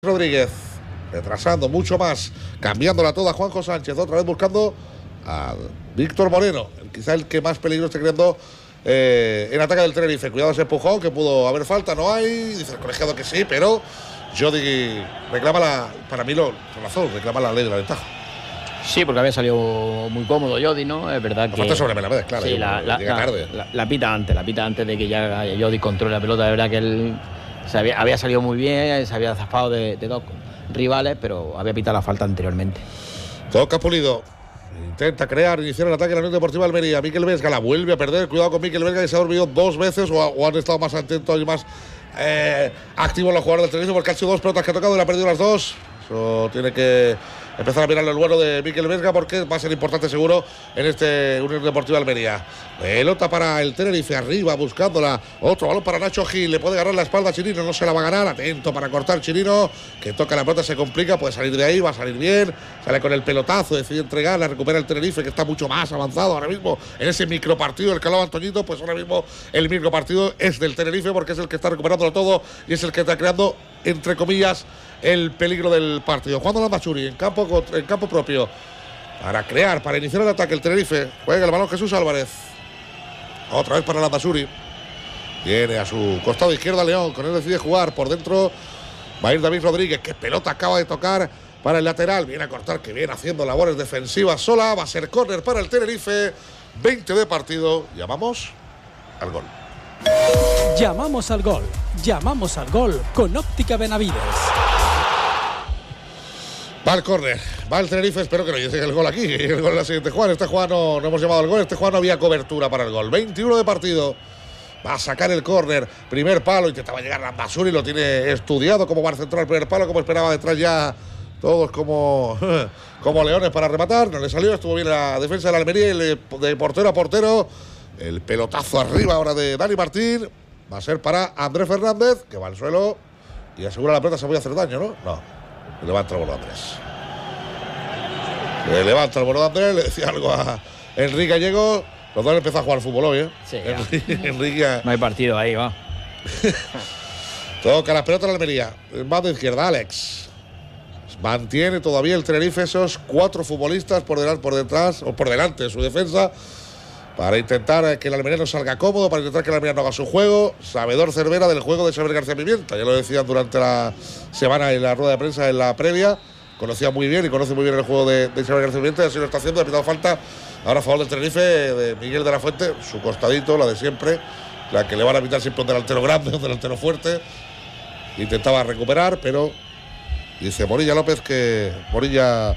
Rodríguez, retrasando mucho más, cambiándola toda Juanjo Sánchez, otra vez buscando a Víctor Moreno, quizá el que más peligro esté creando en ataque del Tenerife. Cuidado ese empujón, que pudo haber falta, no hay, dice el colegiado que sí, pero Jody reclama reclama la ley de la ventaja. Sí, porque había salido muy cómodo Jody, ¿no? Es verdad que... Falta sobre Melamed, claro. Sí, llega tarde. La pita antes de que ya Jody controle la pelota. De verdad que él había salido muy bien, se había zafado de dos rivales, pero había pitado la falta anteriormente. Toca Pulido. Intenta iniciar el ataque de la Unión Deportiva Almería. Mikel Vesga la vuelve a perder. Cuidado con Mikel Vesga, que se ha dormido dos veces o han estado más atentos y más activos los jugadores del Tenerife, porque han sido dos pelotas que ha tocado y le ha perdido las dos. Eso tiene que empezar a mirar el vuelo de Mikel Vesga, porque va a ser importante seguro en este Unión Deportiva Almería. Pelota para el Tenerife, arriba buscándola. Otro balón para Nacho Gil. Le puede ganar la espalda a Chirino, no se la va a ganar. Atento para cortar Chirino, que toca la pelota, se complica, puede salir de ahí, va a salir bien. Sale con el pelotazo, decide entregar, la recupera el Tenerife, que está mucho más avanzado ahora mismo en ese micropartido del que hablaba Antoñito. Pues ahora mismo el micropartido es del Tenerife, porque es el que está recuperándolo todo y es el que está creando, entre comillas, el peligro del partido. Jugando Landazuri en campo propio para crear, para iniciar el ataque el Tenerife. Juega el balón Jesús Álvarez. Otra vez para Landazuri. Viene a su costado izquierdo León. Con él decide jugar. Por dentro va a ir David Rodríguez. Que pelota acaba de tocar para el lateral. Viene a cortar, que viene haciendo labores defensivas sola. Va a ser córner para el Tenerife. 20 de partido. Llamamos al gol. Llamamos al gol. Llamamos al gol con Óptica Benavides. Va el córner, va el Tenerife, espero que no llegue el gol aquí, el gol en la siguiente jugada. Este jugada no hemos llamado al gol, este jugada no había cobertura para el gol. 21 de partido, va a sacar el córner, primer palo, intentaba llegar a Basuri, lo tiene estudiado cómo va a centrar el primer palo, como esperaba detrás ya todos como leones para rematar. No le salió, estuvo bien la defensa de la Almería y de portero a portero. El pelotazo arriba ahora de Dani Martín, va a ser para Andrés Fernández, que va al suelo y asegura la pelota, se puede hacer daño, ¿no? No. Levanta el bolo Andrés. Levanta el bolo Andrés, le decía algo a Enrique Gallego. Los dos empiezan a jugar fútbol hoy, ¿eh? Sí, Enrique. No hay partido ahí, va. Toca la pelota en la Almería. El mando izquierda, Alex. Mantiene todavía el Tenerife esos 4 futbolistas por detrás o por delante de su defensa, para intentar que el Almería no salga cómodo, para intentar que el Almería no haga su juego. Sabedor Cervera del juego de Xavier García Pimienta, ya lo decían durante la semana en la rueda de prensa en la previa. Conocía muy bien y conoce muy bien el juego de Xavier García Pimienta, y así lo está haciendo. Ha pitado falta ahora a favor del Tenerife de Miguel de la Fuente, su costadito, la de siempre, la que le van a pitar siempre un delantero grande, un delantero fuerte. Intentaba recuperar, pero dice Morilla López que Morilla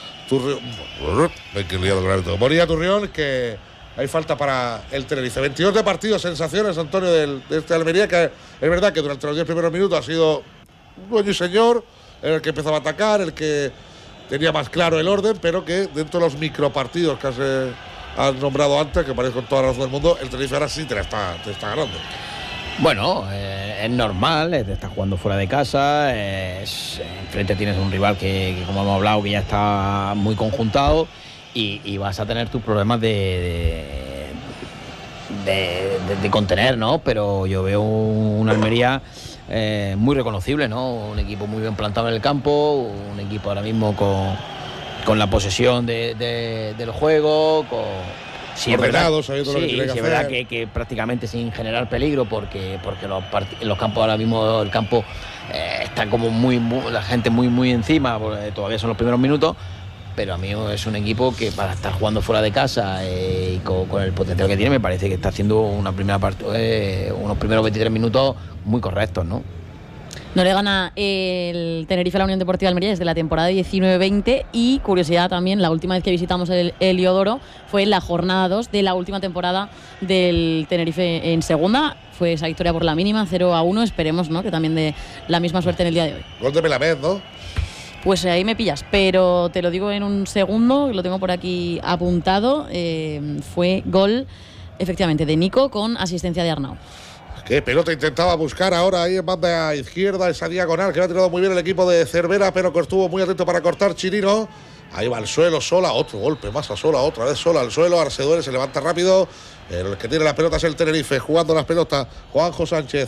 Turrión, que hay falta para el Tenerife. 22 de partido, sensaciones, Antonio, de este Almería, que es verdad que durante los 10 primeros minutos ha sido dueño y señor, era el que empezaba a atacar, el que tenía más claro el orden, pero que dentro de los micropartidos que has nombrado antes, que parece con toda la razón del mundo, el Tenerife ahora sí te está ganando. Bueno, es normal, te estás jugando fuera de casa, enfrente tienes un rival que, como hemos hablado, que ya está muy conjuntado. Y vas a tener tus problemas de contener, ¿no? Pero yo veo un Almería muy reconocible, ¿no? Un equipo muy bien plantado en el campo, un equipo ahora mismo con la posesión del juego, sí, ordenado, sabiendo lo que tiene que hacer. Es verdad que prácticamente sin generar peligro, porque los campos ahora mismo, el campo está como la gente muy encima, porque todavía son los primeros minutos. Pero a mí es un equipo que, para estar jugando fuera de casa y con el potencial que tiene, me parece que está haciendo unos primeros 23 minutos muy correctos, ¿no? No le gana el Tenerife a la Unión Deportiva Almería desde la temporada 19-20, y curiosidad también, la última vez que visitamos el Heliodoro fue en la jornada 2 de la última temporada del Tenerife en segunda. Fue esa victoria por la mínima, 0-1, esperemos, ¿no?, que también dé la misma suerte en el día de hoy. Gol de Melamed, ¿no? Pues ahí me pillas, pero te lo digo en un segundo, lo tengo por aquí apuntado. Fue gol, efectivamente, de Nico con asistencia de Arnau. Qué pelota intentaba buscar ahora ahí en banda izquierda, esa diagonal que lo ha tirado muy bien el equipo de Cervera, pero que estuvo muy atento para cortar Chirino. Ahí va al suelo, sola, otro golpe más a sola, otra vez sola al suelo. Arceduere se levanta rápido. El que tiene la pelota es el Tenerife, jugando las pelotas Juanjo Sánchez.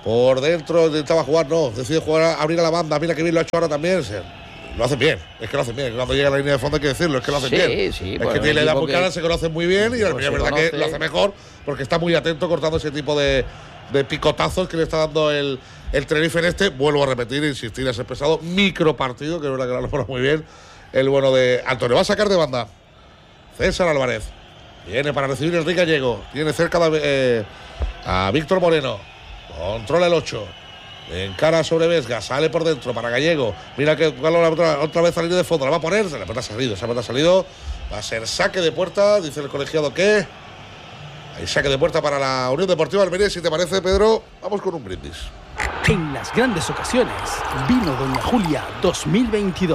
por dentro, intentaba jugar, no, decide jugar, abrir a la banda, mira que bien lo ha hecho ahora también. Lo hacen bien, es que lo hacen bien. Cuando llega a la línea de fondo hay que decirlo, es que lo hacen bien. Sí, es que tiene la edad muy cara, se conocen muy bien y es verdad que lo hace mejor porque está muy atento cortando ese tipo de picotazos que le está dando el Tenerife en este. Vuelvo a repetir, insistir, ese pesado micro partido, que es verdad que lo ha logrado muy bien. El bueno de Antonio. Va a sacar de banda César Álvarez. Viene para recibir Enrique Gallego. Tiene cerca a Víctor Moreno. Controla el 8. Encara sobre Vesga, sale por dentro para Gallego. Mira que otra vez a la línea de fondo. La va a poner, la pelota ha salido. Va a ser saque de puerta, dice el colegiado que hay saque de puerta para la Unión Deportiva Almería. Si te parece, Pedro, vamos con un brindis. En las grandes ocasiones, vino Doña Julia 2022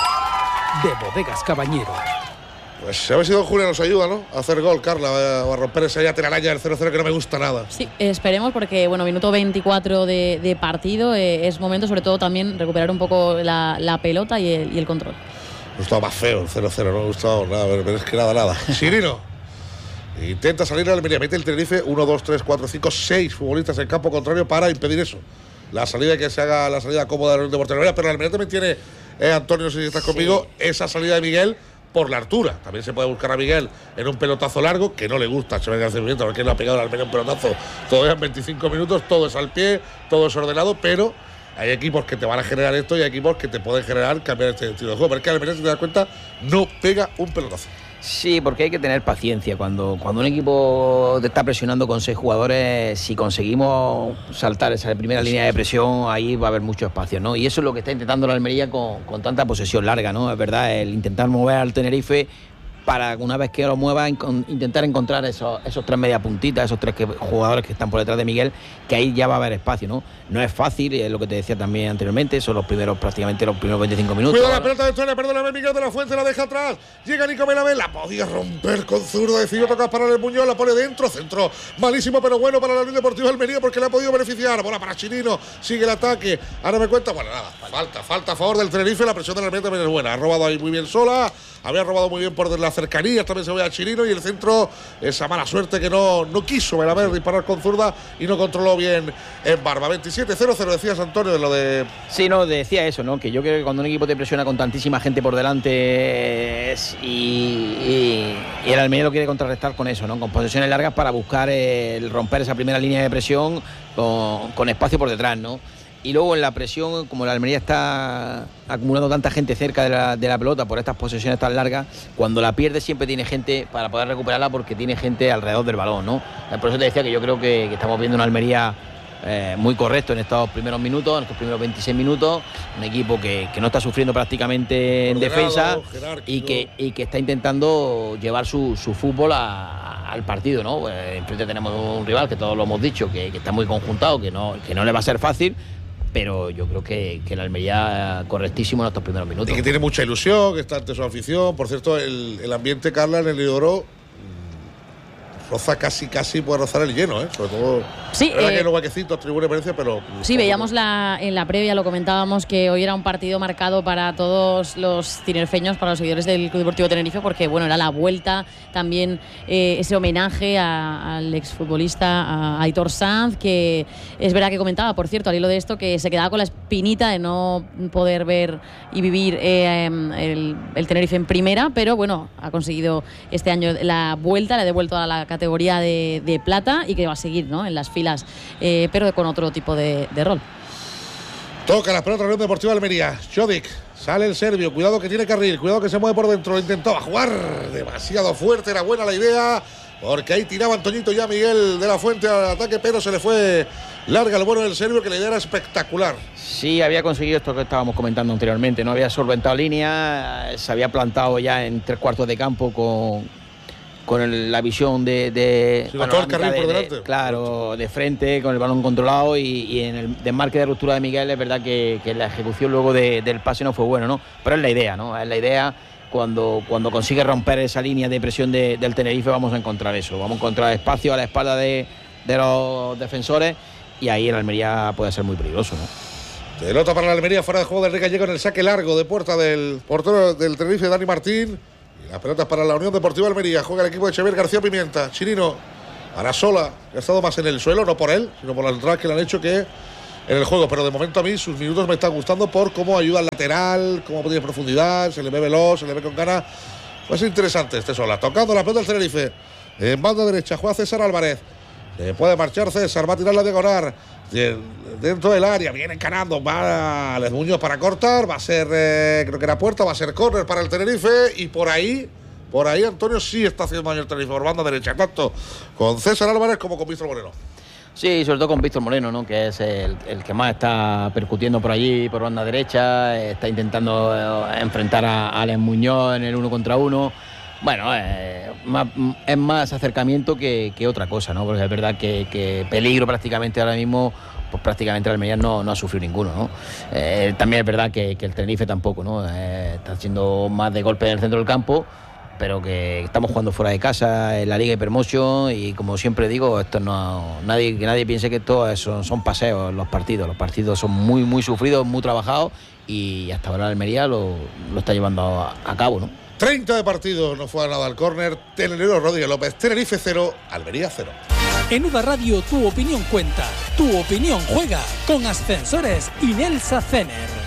de Bodegas Cabañero. Pues a ver si don Julia nos ayuda, ¿no? A hacer gol, Carla, o a romper esa telaraña del 0-0 que no me gusta nada. Sí, esperemos porque, bueno, minuto 24 de partido, es momento sobre todo también recuperar un poco la pelota y el control. Me gustaba más feo el 0-0, no me gustaba nada, pero es que nada. Sirino intenta salir a Almería, mete el Tenerife 1, 2, 3, 4, 5, 6 futbolistas en campo contrario para impedir eso. La salida, que se haga la salida cómoda de la Unión Deportiva Almería, pero Almería también tiene, Antonio, no sé si estás conmigo, esa salida de Miguel por la altura. También se puede buscar a Miguel en un pelotazo largo, que no le gusta a Xavier García Pimienta, porque no ha pegado al Almería un pelotazo todavía en 25 minutos, todo es al pie, todo es ordenado, pero hay equipos que te van a generar esto y hay equipos que te pueden generar cambiar este estilo de juego. Pero es que Almería, si te das cuenta, no pega un pelotazo. Sí, porque hay que tener paciencia. Cuando un equipo te está presionando con 6 jugadores, si conseguimos saltar esa primera línea de presión, ahí va a haber mucho espacio, ¿no? Y eso es lo que está intentando la Almería con tanta posesión larga, ¿no? Es verdad, el intentar mover al Tenerife para una vez que lo mueva intentar encontrar esos 3 media puntitas, esos 3 jugadores que están por detrás de Miguel, que ahí ya va a haber espacio, ¿no? No es fácil, es lo que te decía también anteriormente, son prácticamente los primeros 25 minutos. Cuidado la pelota de Estrella, perdóname, Miguel de la Fuente, la deja atrás, llega Nico Menabel, la podía romper con zurdo, decidió tocar para el Muñoz, la pone dentro, centro malísimo pero bueno para la Unión Deportiva Almería porque le ha podido beneficiar. Bola para Chirino, sigue el ataque, ahora me cuenta, bueno, nada, falta a favor del Tenerife, la presión de la Almería también es buena, ha robado ahí muy bien sola, había robado muy bien por la cercanía, también se ve a Chirino y el centro, esa mala suerte que no quiso Menabel disparar con zurda y no controló bien en barba. 27-0-0, decías, Antonio, de lo de... Sí, no, decía eso, ¿no? Que yo creo que cuando un equipo te presiona con tantísima gente por delante y el Almería lo quiere contrarrestar con eso, ¿no? Con posesiones largas para buscar el romper esa primera línea de presión con espacio por detrás, ¿no? Y luego en la presión, como la Almería está acumulando tanta gente cerca de la pelota por estas posesiones tan largas, cuando la pierde siempre tiene gente para poder recuperarla porque tiene gente alrededor del balón, ¿no? Por eso te decía que yo creo que estamos viendo una Almería muy correcto en estos primeros minutos, en estos primeros 26 minutos, un equipo que no está sufriendo prácticamente en defensa y que está intentando llevar su fútbol al partido, ¿no? Enfrente tenemos un rival que todos lo hemos dicho, que está muy conjuntado, que no le va a ser fácil, pero yo creo que la Almería correctísimo en estos primeros minutos. Y que tiene mucha ilusión, que está ante su afición. Por cierto, el ambiente, Carla, en el Heliodoro roza casi puede rozar el lleno, sobre todo. Sí, verdad que en los huequecitos, tribuna y preferencia, pero... Sí, veíamos en la previa, lo comentábamos, que hoy era un partido marcado para todos los tinerfeños, para los seguidores del Club Deportivo Tenerife, porque bueno, era la vuelta, también ese homenaje al exfutbolista, a Aitor Sanz, que es verdad que comentaba, por cierto, al hilo de esto, que se quedaba con la espinita de no poder ver y vivir el Tenerife en primera, pero bueno, ha conseguido este año la vuelta, le ha devuelto a la categoría de plata y que va a seguir, ¿no?, en las filas, pero con otro tipo de rol. Toca la pelota, Unión Deportiva Almería. Jovic, sale el serbio, cuidado que tiene carril, cuidado que se mueve por dentro, lo intentaba jugar demasiado fuerte, era buena la idea, porque ahí tiraba Antoñito ya Miguel de la Fuente al ataque, pero se le fue larga el bueno del serbio, que la idea era espectacular. Sí, había conseguido esto que estábamos comentando anteriormente, no había solventado línea, se había plantado ya en 3/4 de campo con la visión de todo el carril por delante. Claro, de frente, con el balón controlado y en el desmarque de ruptura de Miguel es verdad que la ejecución luego del pase no fue bueno, ¿no? Pero es la idea, ¿no? Es la idea. Cuando consigue romper esa línea de presión del Tenerife vamos a encontrar eso, vamos a encontrar espacio a la espalda de los defensores y ahí el Almería puede ser muy peligroso, ¿no? Pelota para la Almería, fuera de juego de Enrique Gallego en el saque largo de puerta del portero del Tenerife, Dani Martín. Y la pelota es para la Unión Deportiva Almería. Juega el equipo de Xavier García Pimienta. Chirino Ahora Sola, que ha estado más en el suelo, no por él, sino por las entradas que le han hecho que en el juego. Pero de momento a mí sus minutos me están gustando por cómo ayuda al lateral, cómo tiene profundidad, se le ve veloz, se le ve con ganas. Pues interesante este Sola. Tocando la pelota del Tenerife. En banda derecha juega César Álvarez. Puede marchar César, va a tirar la diagonal. Dentro del área, viene encarando, va Les Muñoz para cortar, va a ser, creo que era puerta, va a ser córner para el Tenerife. Y por ahí Antonio sí está haciendo daño el Tenerife por banda derecha, tanto con César Álvarez como con Víctor Moreno. Sí, sobre todo con Víctor Moreno, ¿no? Que es el que más está percutiendo por allí, por banda derecha, está intentando enfrentar a Les Muñoz en el 1 contra 1. Bueno, es más acercamiento que otra cosa, ¿no? Porque es verdad que peligro prácticamente ahora mismo, pues prácticamente el Almería no ha sufrido ninguno, ¿no? También es verdad que el Tenerife tampoco, ¿no? Está haciendo más de golpe en el centro del campo, pero que estamos jugando fuera de casa en la Liga Hypermotion y como siempre digo, esto que nadie piense que esto son paseos los partidos. Los partidos son muy, muy sufridos, muy trabajados y hasta ahora el Almería lo está llevando a cabo, ¿no? 30 de partido, no fue nada al córner. Tenerife Rodríguez López, Tenerife 0, Almería 0. En UDA Radio tu opinión cuenta, tu opinión juega con Ascensores Inelsa Cener.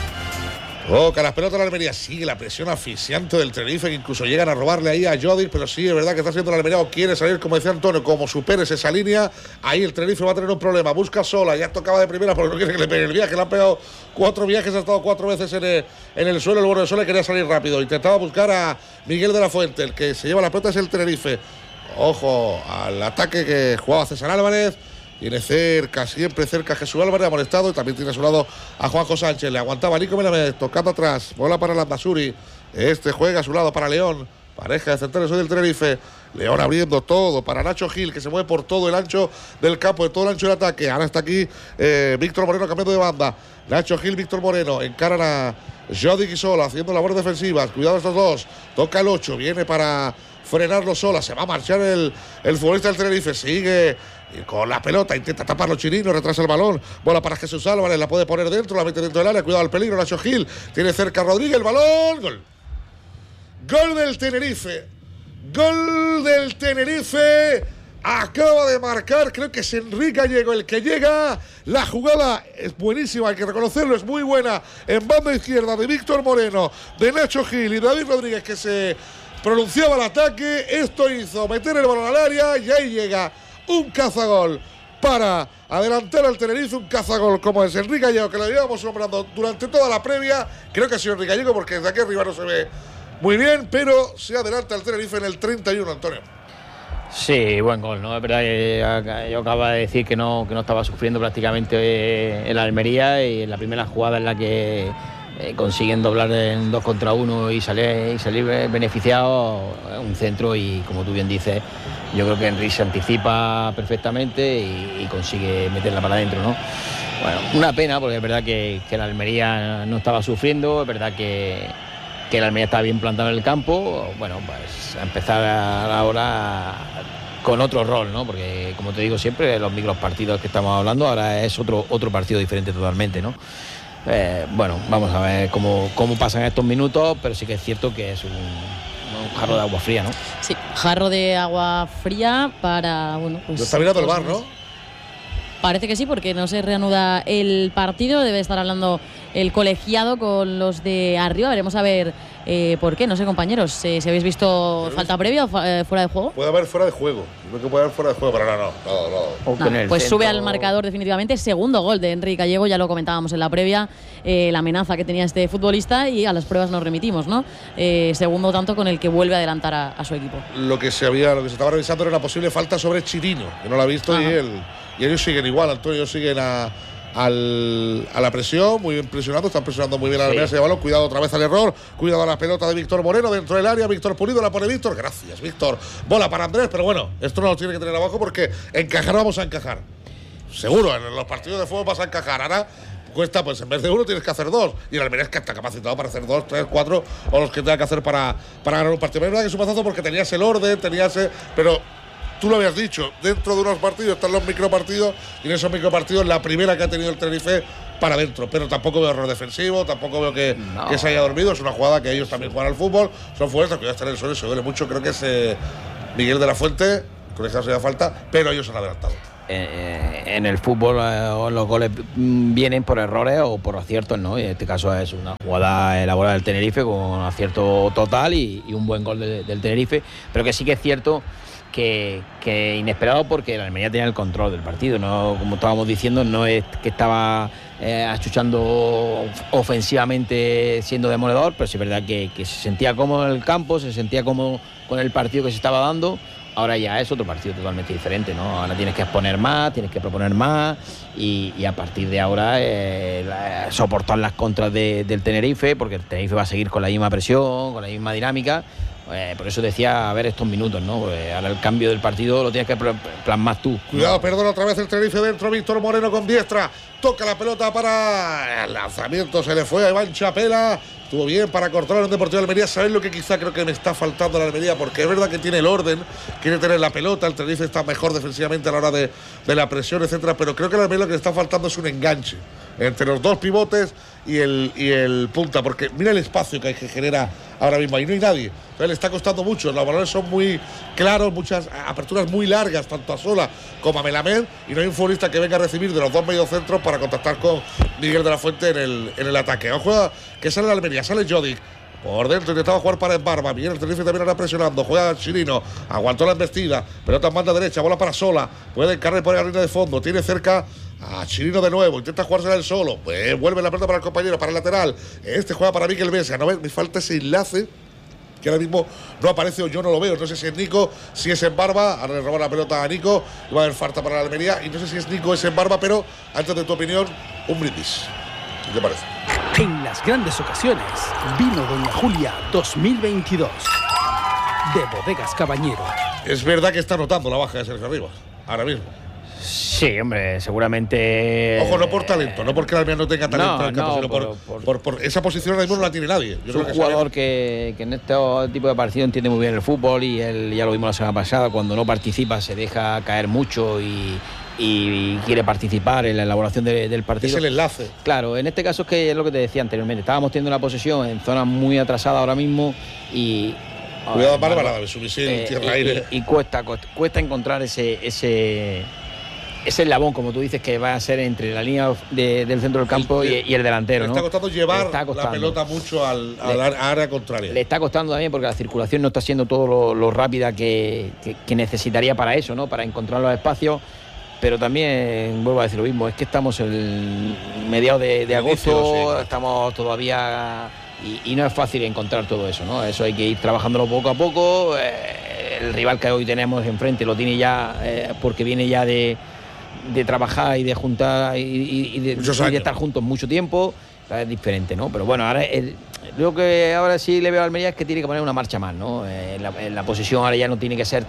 Toca las pelotas de la Almería, sigue la presión asfixiante del Tenerife, que incluso llegan a robarle ahí a Jodic, pero sí, es verdad que está haciendo la Almería o quiere salir, como decía Antonio, como superes esa línea, ahí el Tenerife va a tener un problema, busca Sola, ya tocaba de primera porque no quiere que le pegue el viaje, le han pegado 4 viajes, ha estado 4 veces en el suelo, el bueno de Sola quería salir rápido, intentaba buscar a Miguel de la Fuente, el que se lleva la pelota es el Tenerife, ojo al ataque que jugaba César Álvarez. Tiene cerca, siempre cerca Jesús Álvarez, amonestado, y también tiene a su lado a Juanjo Sánchez. Le aguantaba Nico Melamed, tocando atrás, bola para Landazuri. Este juega a su lado para León, pareja de centrales hoy del Tenerife. León abriendo todo para Nacho Gil, que se mueve por todo el ancho del campo, de todo el ancho del ataque. Ahora está aquí Víctor Moreno cambiando de banda. Nacho Gil, Víctor Moreno, encaran a Jodic y Sola, haciendo labores defensivas. Cuidado estos dos, toca el 8, viene para frenarlo Sola, se va a marchar el futbolista del Tenerife, sigue con la pelota, intenta taparlo Chirino, retrasa el balón, bola para Jesús Álvarez, la puede poner dentro, la mete dentro del área, cuidado al peligro, Nacho Gil, tiene cerca a Rodríguez, el balón, gol del Tenerife, acaba de marcar, creo que es Enrique Gallego el que llega, la jugada es buenísima, hay que reconocerlo, es muy buena, en banda izquierda de Víctor Moreno, de Nacho Gil y David Rodríguez que se pronunciaba el ataque, esto hizo meter el balón al área y ahí llega un cazagol para adelantar al Tenerife, un cazagol como es Enrique Gallego, que lo llevamos nombrando durante toda la previa, creo que ha sido Enrique Gallego porque desde aquí arriba no se ve muy bien, pero se adelanta al Tenerife en el 31, Antonio. Sí, buen gol, ¿no? Es verdad que yo acabo de decir que no estaba sufriendo prácticamente el Almería y en la primera jugada en la que consiguen doblar en 2 contra 1 y salir beneficiado un centro y como tú bien dices, yo creo que Enrique se anticipa perfectamente y consigue meterla para adentro, ¿no? Bueno, una pena porque es verdad que la Almería no estaba sufriendo, es verdad que la Almería estaba bien plantada en el campo, bueno, pues a empezar ahora con otro rol, ¿no? Porque como te digo siempre, los micropartidos que estamos hablando ahora es otro partido diferente totalmente, ¿no? Bueno, vamos a ver cómo pasan estos minutos, pero sí que es cierto que es un jarro de agua fría, ¿no? Sí, jarro de agua fría para, bueno, pues... Está mirando el VAR, ¿no? Parece que sí, porque no se reanuda el partido. Debe estar hablando el colegiado con los de arriba. Veremos a ver por qué. No sé, compañeros, si habéis visto falta previa o fuera de juego. Puede haber fuera de juego. Creo que puede haber fuera de juego, pero no. Pues sube al marcador definitivamente. Segundo gol de Enrique Gallego, ya lo comentábamos en la previa. La amenaza que tenía este futbolista y a las pruebas nos remitimos, ¿no? Segundo tanto con el que vuelve a adelantar a su equipo. Lo que se estaba revisando era una posible falta sobre Chirino, que no la ha visto. Y ellos siguen igual, Antonio, siguen a la presión, muy bien presionando, están presionando muy bien a la mesa de balón, cuidado otra vez al error, cuidado a la pelota de Víctor Moreno dentro del área, Víctor Pulido, la pone Víctor, gracias Víctor, bola para Andrés, pero bueno, esto no lo tiene que tener abajo porque encajar vamos a encajar, seguro, en los partidos de fútbol vas a encajar, ahora cuesta, pues en vez de 1 tienes que hacer 2, y el Almería es que está capacitado para hacer 2, 3, 4, o los que tenga que hacer para ganar un partido. Es verdad que es un pasazo porque tenías el orden, pero tú lo habías dicho, dentro de unos partidos están los micropartidos y en esos micropartidos la primera que ha tenido el Tenerife para adentro, pero tampoco veo error defensivo, tampoco veo que se haya dormido, es una jugada que ellos también juegan al fútbol, son fuertes, que ya están en el suelo y se duele mucho, creo que es Miguel de la Fuente, colegiados sería falta, pero ellos han adelantado. En el fútbol los goles vienen por errores o por aciertos, ¿no? Y en este caso es una jugada elaborada del Tenerife con acierto total y un buen gol del Tenerife, pero que sí que es cierto que inesperado, porque el Almería tenía el control del partido, no, como estábamos diciendo, no es que estaba achuchando ofensivamente siendo demoledor, pero sí es verdad que se sentía cómodo en el campo, se sentía cómodo con el partido que se estaba dando. Ahora ya es otro partido totalmente diferente, ¿no? Ahora tienes que exponer más, tienes que proponer más y a partir de ahora soportar las contras del Tenerife, porque el Tenerife va a seguir con la misma presión, con la misma dinámica. Por eso decía, a ver estos minutos, ¿no? Pues ahora el cambio del partido lo tienes que plasmar tú. Cuidado, ¿no? Perdón, otra vez el Tenerife dentro, Víctor Moreno con diestra, toca la pelota para el lanzamiento, se le fue a Iván Chapela. Estuvo bien para cortar al Deportivo de Almería. ¿Sabes lo que quizá creo que me está faltando a la Almería? Porque es verdad que tiene el orden, quiere tener la pelota, el Tenerife está mejor defensivamente a la hora de la presión, etcétera, pero creo que a la Almería lo que le está faltando es un enganche entre los dos pivotes y el punta, porque mira el espacio que genera ahora mismo, ahí no hay nadie. Entonces le está costando mucho, los balones son muy claros, muchas aperturas muy largas, tanto a Sola como a Melamed, y no hay un futbolista que venga a recibir de los dos mediocentros para contactar con Miguel de la Fuente en el ataque. Ojo que sale la Almería, sale Jodic por dentro, intentaba jugar para Embarba. Miguel el Tenerife también ahora presionando, juega Chirino, aguantó la embestida, pelota en banda derecha, bola para Sola, puede encargar por la línea de fondo, tiene cerca a Chirino de nuevo, intenta jugársela él solo, pues vuelve la pelota para el compañero, para el lateral, juega para Mikel Vesga, no me falta ese enlace que ahora mismo no aparece o yo no lo veo, no sé si es Nico, si es Embarba, ahora le roba la pelota a Nico, va a haber falta para la Almería, y no sé si es Nico o es Embarba, pero antes de tu opinión, un brindis. ¿Qué te parece? En las grandes ocasiones, vino Doña Julia 2022 de Bodegas Cabañero. Es verdad que está notando la baja de Sergio Rivas, ahora mismo. Sí, hombre, seguramente. Ojo, no por talento, no porque el Almería no tenga talento en el campo, sino por esa posición ahora mismo no la tiene nadie. Es un jugador que en este tipo de partido entiende muy bien el fútbol, y él, ya lo vimos la semana pasada, cuando no participa se deja caer mucho y quiere participar en la elaboración del partido. Es el enlace. Claro, en este caso es lo que te decía anteriormente, estábamos teniendo una posesión en zonas muy atrasadas ahora mismo y... Cuidado, Bárbara, su misil, tierra-aire. Y cuesta encontrar ese eslabón, como tú dices, que va a ser entre la línea del centro del campo y el delantero, ¿no? Le está costando llevar la pelota mucho al área contraria. Le está costando también porque la circulación no está siendo todo lo rápida que necesitaría para eso, ¿no? Para encontrar los espacios. Pero también, vuelvo a decir lo mismo, es que estamos en mediados de agosto, sí. Estamos todavía... Y no es fácil encontrar todo eso, ¿no? Eso hay que ir trabajándolo poco a poco. El rival que hoy tenemos enfrente lo tiene ya, porque viene ya de trabajar y de juntar y de estar juntos mucho tiempo. Es diferente, ¿no? Pero bueno, ahora lo que ahora sí le veo a Almería es que tiene que poner una marcha más, ¿no? En la posición ahora ya no tiene que ser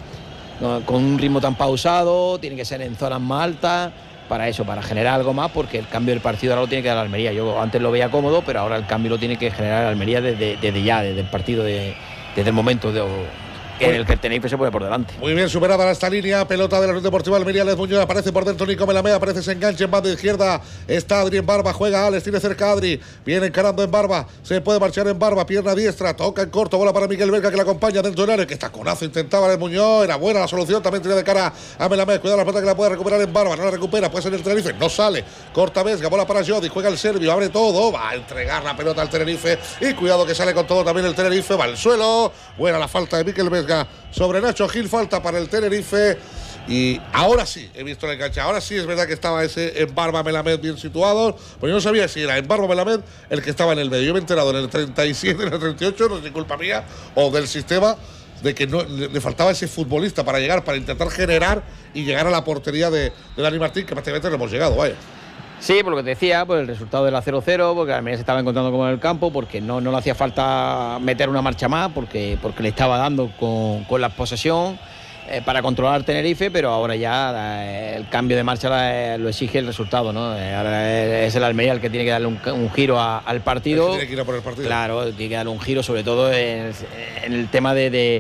con un ritmo tan pausado, tiene que ser en zonas más altas. Para eso, para generar algo más, porque el cambio del partido ahora lo tiene que dar Almería. Yo antes lo veía cómodo, pero ahora el cambio lo tiene que generar Almería desde el partido, desde el momento en el que el Tenerife se pone por delante. Muy bien superada esta línea, pelota de la Unión Deportiva Almería, Les Muñoz, aparece por dentro Nico Melamed, aparece ese enganche en banda izquierda, está Adri en Barba, juega Alex, tiene cerca Adri, viene encarando en Barba, se puede marchar en Barba, pierna diestra, toca en corto, bola para Mikel Vesga que la acompaña dentro del área, que taconazo intentaba Les Muñoz, era buena la solución, también tenía de cara a Melamed, cuidado la pelota que la puede recuperar en Barba, no la recupera, puede ser el Tenerife, no sale, corta Vesga, bola para Jodi, juega el serbio, abre todo, va a entregar la pelota al Tenerife, y cuidado que sale con todo también el Tenerife, va al suelo, buena la falta de Mikel Vesga sobre Nacho Gil, falta para el Tenerife. Y ahora sí, he visto el enganche. Ahora sí es verdad que estaba ese Embarba Melamed bien situado. Pues yo no sabía si era Embarba Melamed el que estaba en el medio. Yo me he enterado en el 37, en el 38, no es ni culpa mía o del sistema, de que no le faltaba ese futbolista para llegar, para intentar generar y llegar a la portería de Dani Martín, que prácticamente no hemos llegado, vaya. Sí, por lo que te decía, por el resultado de la 0-0, porque Almería se estaba encontrando como en el campo, porque no le hacía falta meter una marcha más, porque le estaba dando con la posesión para controlar Tenerife, pero ahora ya el cambio de marcha lo exige el resultado, ¿no? Ahora es el Almería el que tiene que darle un giro al partido. Tiene que ir a por el partido. Claro, tiene que darle un giro, sobre todo en el tema de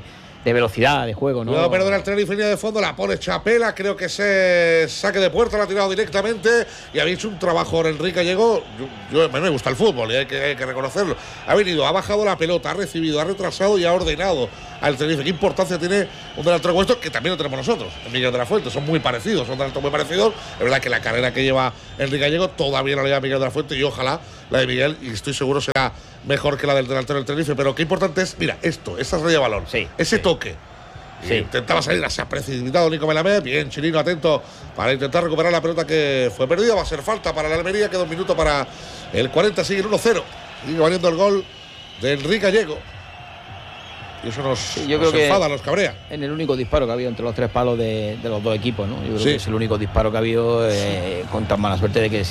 velocidad, de juego, ¿no? Cuidado, perder al Tenerife, línea de fondo, la pone Chapela, creo que se saque de puerta, la ha tirado directamente y había hecho un trabajo ahora Enrique Gallego. A mí me gusta el fútbol y hay que reconocerlo. Ha venido, ha bajado la pelota, ha recibido, ha retrasado y ha ordenado al Tenerife. ¿Qué importancia tiene un delantero como esto? Que también lo tenemos nosotros, en Miguel de la Fuente. Son muy parecidos, son delanteros muy parecidos. Es verdad que la carrera que lleva Enrique Gallego todavía no le lleva a Miguel de la Fuente y ojalá la de Miguel, y estoy seguro será mejor que la del delantero del Tenerife. Pero qué importante es, mira, esa salida de balón, ese toque. Sí. Intentaba salir, se ha precipitado Nico Melamed. Bien, Chirino atento para intentar recuperar la pelota que fue perdida. Va a ser falta para la Almería. Queda un minuto para el 40. Sigue el 1-0. Sigue valiendo el gol de Enrique Gallego. Y eso nos enfada, nos cabrea. En el único disparo que ha habido entre los tres palos de los dos equipos, ¿no? Yo creo que es el único disparo que ha habido con tan mala suerte de que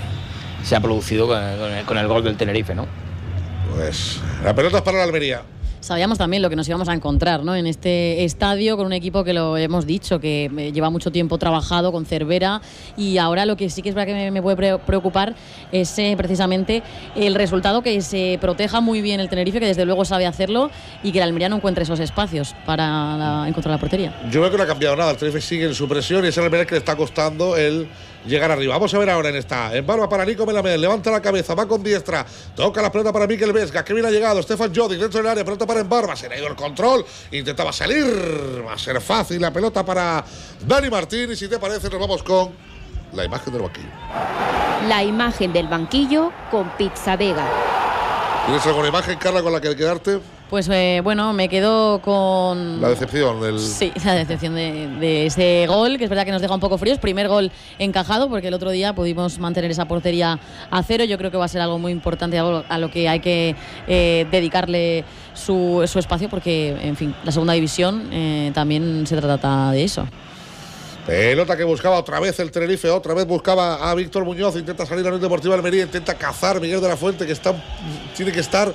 se ha producido con el gol del Tenerife, ¿no? Pues la pelota es para la Almería. Sabíamos también lo que nos íbamos a encontrar, ¿no? En este estadio, con un equipo que lo hemos dicho, que lleva mucho tiempo trabajado con Cervera, y ahora lo que sí que es verdad que me puede preocupar es precisamente el resultado, que se proteja muy bien el Tenerife, que desde luego sabe hacerlo, y que el Almería no encuentre esos espacios para encontrar la portería. Yo veo que no ha cambiado nada, el Tenerife sigue en su presión y es el Almería que le está costando el llegar arriba. Vamos a ver ahora en barba para Nico Melamed, levanta la cabeza, va con diestra, toca la pelota para Mikel Vesga, que bien ha llegado, Stefan Jodic dentro del área, pelota para Embarba, se le ha ido el control, intentaba salir, va a ser fácil la pelota para Dani Martín, y si te parece nos vamos con la imagen del banquillo. La imagen del banquillo con Pizza Vega. ¿Tienes alguna imagen, Carla, con la que quedarte? Pues bueno, me quedo con... La decepción Sí, la decepción de ese gol, que es verdad que nos deja un poco fríos. Primer gol encajado, porque el otro día pudimos mantener esa portería a cero. Yo creo que va a ser algo muy importante, algo a lo que hay que dedicarle su espacio, porque, en fin, la segunda división también se trata de eso. Pelota que buscaba otra vez el Tenerife, otra vez buscaba a Víctor Muñoz, intenta salir a la Unión Deportiva Almería, intenta cazar Miguel de la Fuente, que tiene que estar...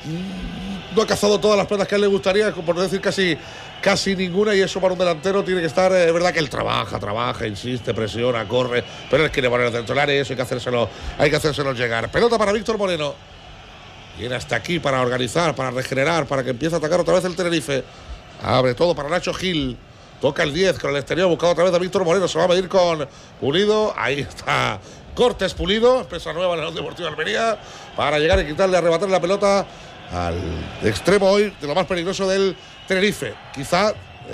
No ha cazado todas las pelotas que a él le gustaría, por no decir casi ninguna, y eso para un delantero tiene que estar. Es verdad que él trabaja, insiste, presiona, corre, pero él quiere poner dentro del área y eso hay que hacérselo llegar. Pelota para Víctor Moreno. Viene hasta aquí para organizar, para regenerar, para que empiece a atacar otra vez el Tenerife. Abre todo para Nacho Gil. Toca el 10 con el exterior, buscado otra vez a Víctor Moreno. Se va a medir con Pulido. Ahí está Cortés Pulido, empresa nueva en la Unión Deportiva Almería, para llegar y quitarle, arrebatarle la pelota al extremo hoy de lo más peligroso del Tenerife. Quizá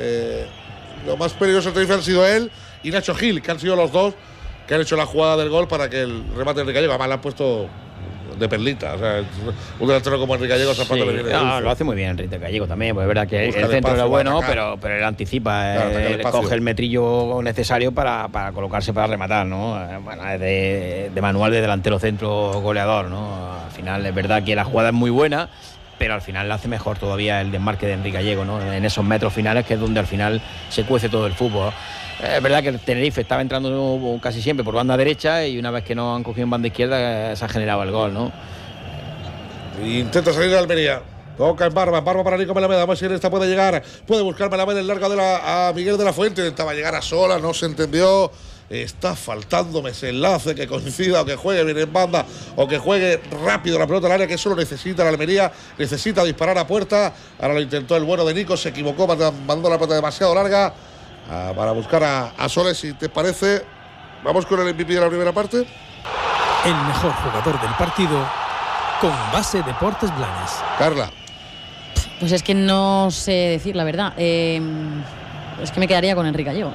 lo más peligroso del Tenerife han sido él y Nacho Gil, que han sido los dos que han hecho la jugada del gol para que el remate de Enrique Gallego, además le han puesto de perlita. O sea, un delantero como Enrique Gallego le viene de lo hace muy bien Enrique Gallego también, pues es verdad que el centro era bueno, pero él anticipa, coge el metrillo necesario para colocarse para rematar, ¿no? Bueno, de manual de delantero centro goleador, ¿no? Al final es verdad que la jugada es muy buena, pero al final le hace mejor todavía el desmarque de Enrique Gallego, ¿no? En esos metros finales, que es donde al final se cuece todo el fútbol. Es verdad que el Tenerife estaba entrando casi siempre por banda derecha, y una vez que no han cogido en banda izquierda se ha generado el gol, ¿no? Intenta salir de Almería. Toca en barba para Nico Melamed. Vamos a ver si en esta puede llegar. Puede buscar Melamed en larga a Miguel de la Fuente. Intentaba llegar a sola, no se entendió. Está faltándome ese enlace, que coincida, o que juegue bien en banda, o que juegue rápido la pelota al área, que eso lo necesita la Almería. Necesita disparar a puerta. Ahora lo intentó el bueno de Nico, se equivocó, mandó la pelota demasiado larga para buscar a Soles. Si te parece, vamos con el MVP de la primera parte. El mejor jugador del partido con Base Deportes Blanes. Carla. Pues es que no sé decir la verdad. Es que me quedaría con Enrique Gallego.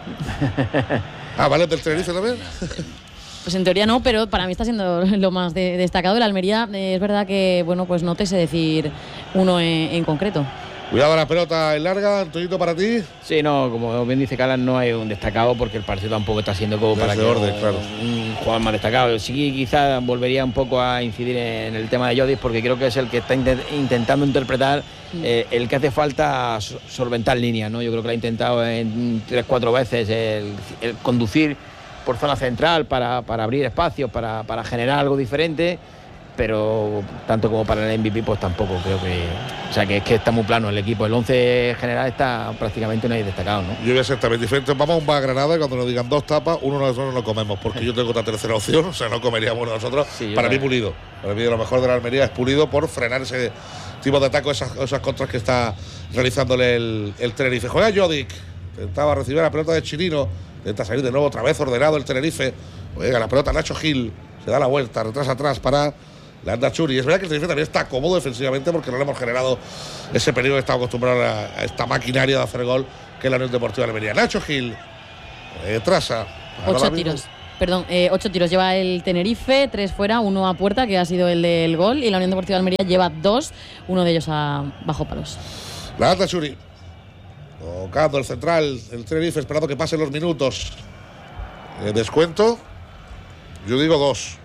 ¿Vale del Tenerife también? Pues en teoría no, pero para mí está siendo lo más destacado de la Almería. Es verdad que, bueno, pues no te sé decir uno en concreto. Cuidado la pelota en larga, Antoñito, para ti. Sí, no, como bien dice Calas, no hay un destacado, porque el partido tampoco está siendo como para que un jugador más destacado. Sí, quizás volvería un poco a incidir en el tema de Jodic, porque creo que es el que está intentando interpretar el que hace falta solventar líneas, ¿no? Yo creo que lo ha intentado en 3-4 veces el conducir por zona central para abrir espacios, para generar algo diferente. pero tanto como para el MVP pues tampoco creo que, o sea, que es que está muy plano el equipo. El 11 general está prácticamente no hay destacado, ¿no? Yo voy a ser también diferente. Vamos a un bar a Granada y cuando nos digan 2 tapas, uno de nosotros no comemos, porque yo tengo otra tercera opción, o sea, no comeríamos nosotros. Sí, para mí Pulido, para mí lo mejor de la Almería es Pulido por frenar ese tipo de ataque, esas contras que está realizándole el Tenerife. Juega Jodic, intentaba recibir la pelota de Chirino, intenta salir de nuevo otra vez ordenado el Tenerife. Llega la pelota Nacho Gil, se da la vuelta, retrasa atrás para Landachuri. Es verdad que el Tenerife también está cómodo defensivamente porque no le hemos generado ese peligro que estamos acostumbrados a esta maquinaria de hacer gol que es la Unión Deportiva de Almería. Nacho Gil, retrasa. 8 tiros. Perdón, 8 tiros lleva el Tenerife, 3 fuera, 1 a puerta, que ha sido el del gol, y la Unión Deportiva de Almería lleva 2, uno de ellos a bajo palos. Landachuri, tocando el central, el Tenerife, esperando que pasen los minutos. Descuento, yo digo 2.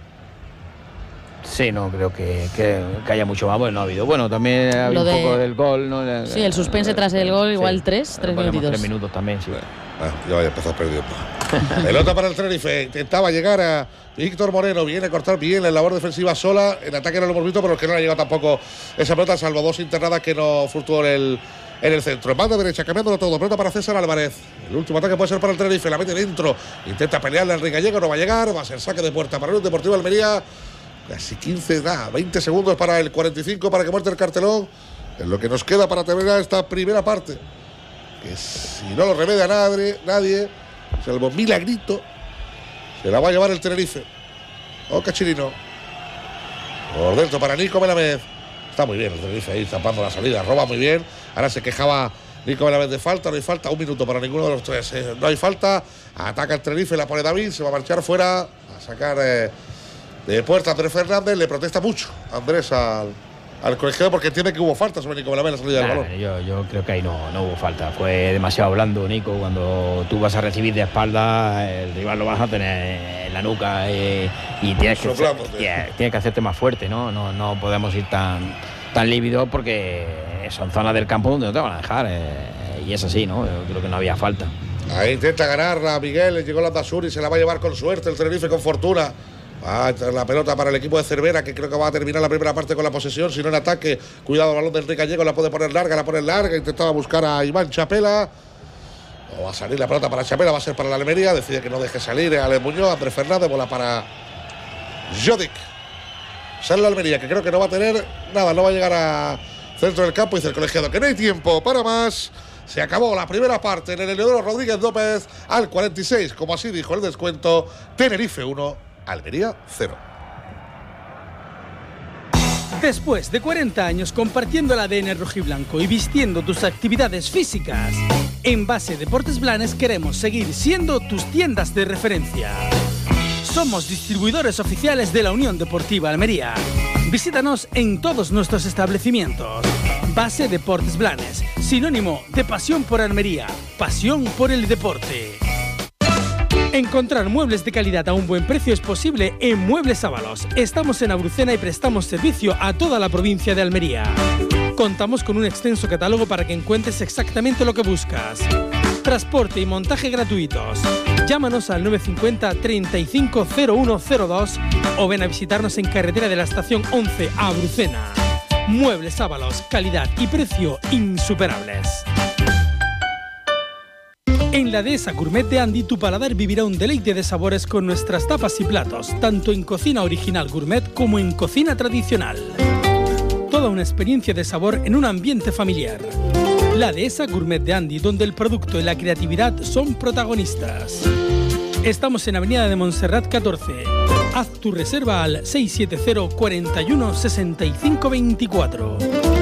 Sí, no creo que haya mucho más, bueno, no ha habido. Bueno, también ha habido un poco del gol, ¿no? Sí, el suspense tras el gol, igual sí, 3 minutitos. 3 minutos también, sí. Ya vaya a empezar perdiendo. Pelota para el Tenerife, intentaba llegar a Víctor Moreno, viene a cortar bien la labor defensiva sola, en ataque no lo hemos visto, pero que no le ha llegado tampoco esa pelota, salvo 2 internadas que no fructuó en el centro. Banda derecha, cambiándolo todo, pelota para César Álvarez. El último ataque puede ser para el Tenerife, la mete dentro, intenta pelearle al Enrique Gallego, no va a llegar, va a ser saque de puerta para el Deportivo Almería. Casi 20 segundos para el 45 para que muerte el cartelón. Es lo que nos queda para terminar esta primera parte. Que si no lo remedia nadie, salvo milagrito, se la va a llevar el Tenerife. Oca Chirino. Por dentro para Nico Melamed. Está muy bien el Tenerife ahí tapando la salida. Roba muy bien. Ahora se quejaba Nico Melamed de falta. No hay falta. 1 minuto para ninguno de los 3. No hay falta. Ataca el Tenerife. La pone David. Se va a marchar fuera. A sacar de puerta Andrés Fernández. Le protesta mucho Andrés al colegiado porque entiende que hubo falta sobre Nico Melamed en la salida del balón. Yo creo que ahí no hubo falta. Fue demasiado blando, Nico. Cuando tú vas a recibir de espalda, el rival lo vas a tener en la nuca y tienes que hacerte más fuerte, ¿no? No podemos ir tan lívidos porque son zonas del campo donde no te van a dejar y es así, ¿no? Yo creo que no había falta. Ahí intenta ganar a Miguel, le llegó Landachuri, se la va a llevar con suerte el Tenerife con fortuna. La pelota para el equipo de Cervera, que creo que va a terminar la primera parte con la posesión, si no en ataque. Cuidado, el balón de Enrique Gallego, la puede poner larga, intentaba buscar a Iván Chapela. O va a salir la pelota para Chapela, va a ser para la Almería, decide que no deje salir a Ale Muñoz, Andrés Fernández, bola para Jodic. Sale la Almería, que creo que no va a tener nada, no va a llegar a centro del campo, dice el colegiado que no hay tiempo para más. Se acabó la primera parte en el Eleodoro Rodríguez López al 46, como así dijo el descuento. Tenerife 1, Almería 0. Después de 40 años compartiendo el ADN rojiblanco y vistiendo tus actividades físicas, en Base Deportes Blanes queremos seguir siendo tus tiendas de referencia. Somos distribuidores oficiales de la Unión Deportiva Almería. Visítanos en todos nuestros establecimientos. Base Deportes Blanes, sinónimo de pasión por Almería, pasión por el deporte. Encontrar muebles de calidad a un buen precio es posible en Muebles Ábalos. Estamos en Abrucena y prestamos servicio a toda la provincia de Almería. Contamos con un extenso catálogo para que encuentres exactamente lo que buscas. Transporte y montaje gratuitos. Llámanos al 950 35 0102 o ven a visitarnos en carretera de la estación 11 a Abrucena. Muebles Ábalos, calidad y precio insuperables. En la Dehesa Gourmet de Andy, tu paladar vivirá un deleite de sabores con nuestras tapas y platos, tanto en cocina original gourmet como en cocina tradicional. Toda una experiencia de sabor en un ambiente familiar. La Dehesa Gourmet de Andy, donde el producto y la creatividad son protagonistas. Estamos en Avenida de Montserrat 14. Haz tu reserva al 670 41 65 24.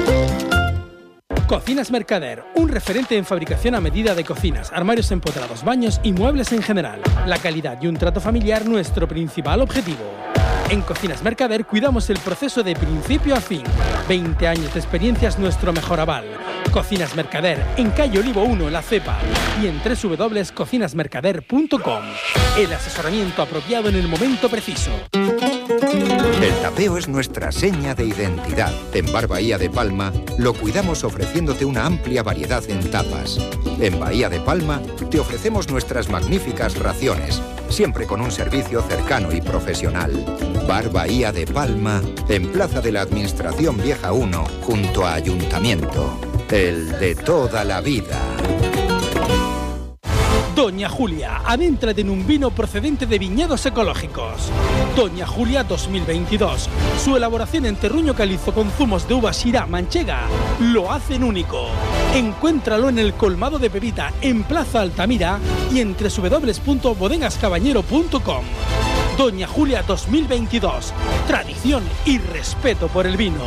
Cocinas Mercader, un referente en fabricación a medida de cocinas, armarios empotrados, baños y muebles en general. La calidad y un trato familiar, nuestro principal objetivo. En Cocinas Mercader cuidamos el proceso de principio a fin. 20 años de experiencia es nuestro mejor aval. Cocinas Mercader, en calle Olivo 1, La Cepa, y en www.cocinasmercader.com. El asesoramiento apropiado en el momento preciso. El tapeo es nuestra seña de identidad. En Bar Bahía de Palma lo cuidamos ofreciéndote una amplia variedad en tapas. En Bahía de Palma te ofrecemos nuestras magníficas raciones, siempre con un servicio cercano y profesional. Bar Bahía de Palma, en Plaza de la Administración Vieja 1, junto a Ayuntamiento. El de toda la vida. Doña Julia, adéntrate en un vino procedente de viñedos ecológicos. Doña Julia 2022. Su elaboración en terruño calizo con zumos de uva Syrah manchega lo hacen único. Encuéntralo en el colmado de Pepita, en Plaza Altamira y en www.bodegascabañero.com. Doña Julia 2022. Tradición y respeto por el vino.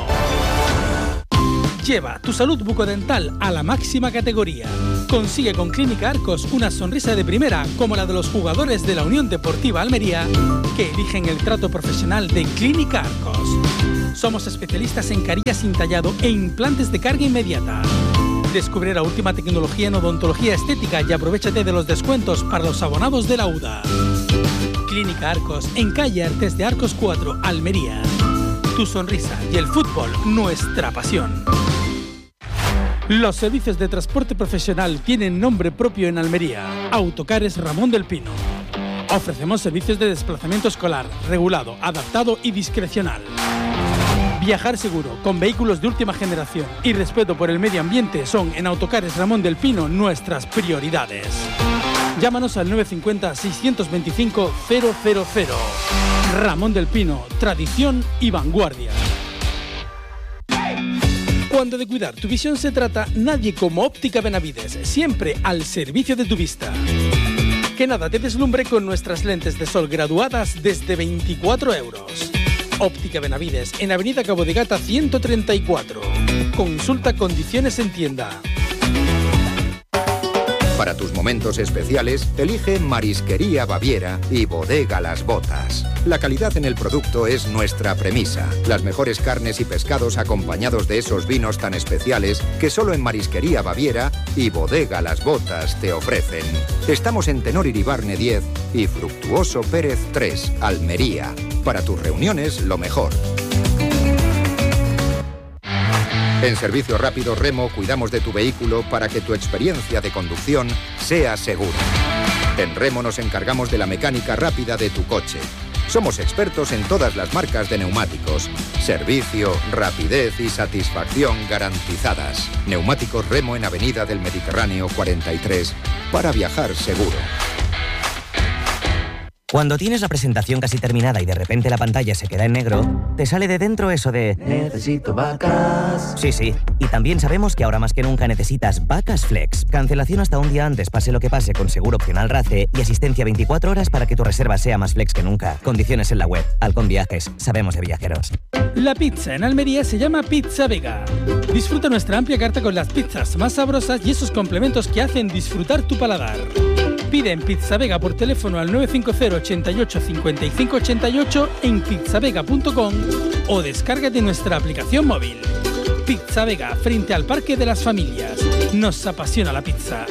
Lleva tu salud bucodental a la máxima categoría. Consigue con Clínica Arcos una sonrisa de primera como la de los jugadores de la Unión Deportiva Almería que eligen el trato profesional de Clínica Arcos. Somos especialistas en carillas sin tallado e implantes de carga inmediata. Descubre la última tecnología en odontología estética y aprovéchate de los descuentos para los abonados de la UDA. Clínica Arcos, en calle Artes de Arcos 4, Almería. Tu sonrisa y el fútbol, nuestra pasión. Los servicios de transporte profesional tienen nombre propio en Almería. Autocares Ramón del Pino. Ofrecemos servicios de desplazamiento escolar, regulado, adaptado y discrecional. Viajar seguro, con vehículos de última generación y respeto por el medio ambiente son en Autocares Ramón del Pino nuestras prioridades. Llámanos al 950-625-000. Ramón del Pino, tradición y vanguardia. Cuando de cuidar tu visión se trata, nadie como Óptica Benavides, siempre al servicio de tu vista. Que nada te deslumbre con nuestras lentes de sol graduadas desde 24 euros. Óptica Benavides, en Avenida Cabo de Gata 134. Consulta condiciones en tienda. Para tus momentos especiales, elige Marisquería Baviera y Bodega Las Botas. La calidad en el producto es nuestra premisa. Las mejores carnes y pescados acompañados de esos vinos tan especiales que solo en Marisquería Baviera y Bodega Las Botas te ofrecen. Estamos en Tenor Iribarne 10 y Fructuoso Pérez 3, Almería. Para tus reuniones, lo mejor. En Servicio Rápido Remo cuidamos de tu vehículo para que tu experiencia de conducción sea segura. En Remo nos encargamos de la mecánica rápida de tu coche. Somos expertos en todas las marcas de neumáticos. Servicio, rapidez y satisfacción garantizadas. Neumáticos Remo en Avenida del Mediterráneo 43 para viajar seguro. Cuando tienes la presentación casi terminada y de repente la pantalla se queda en negro, te sale de dentro eso de necesito vacas. Sí, y también sabemos que ahora más que nunca necesitas Vacas Flex. Cancelación hasta un día antes, pase lo que pase, con seguro opcional RACE y asistencia 24 horas para que tu reserva sea más flex que nunca. Condiciones en la web. Halcón Viajes. Sabemos de viajeros. La pizza en Almería se llama Pizza Vega. Disfruta nuestra amplia carta con las pizzas más sabrosas y esos complementos que hacen disfrutar tu paladar. Pide en Pizza Vega por teléfono al 950 88 55 88 en pizzavega.com o descárgate nuestra aplicación móvil. Pizza Vega, frente al Parque de las Familias. Nos apasiona la pizza.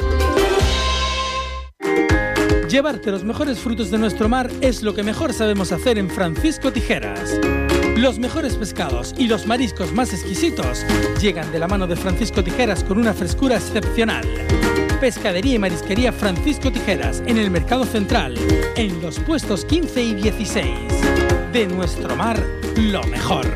Llevarte los mejores frutos de nuestro mar es lo que mejor sabemos hacer en Francisco Tijeras. Los mejores pescados y los mariscos más exquisitos llegan de la mano de Francisco Tijeras con una frescura excepcional. Pescadería y Marisquería Francisco Tijeras, en el Mercado Central, en los puestos 15 y 16. De nuestro mar, lo mejor.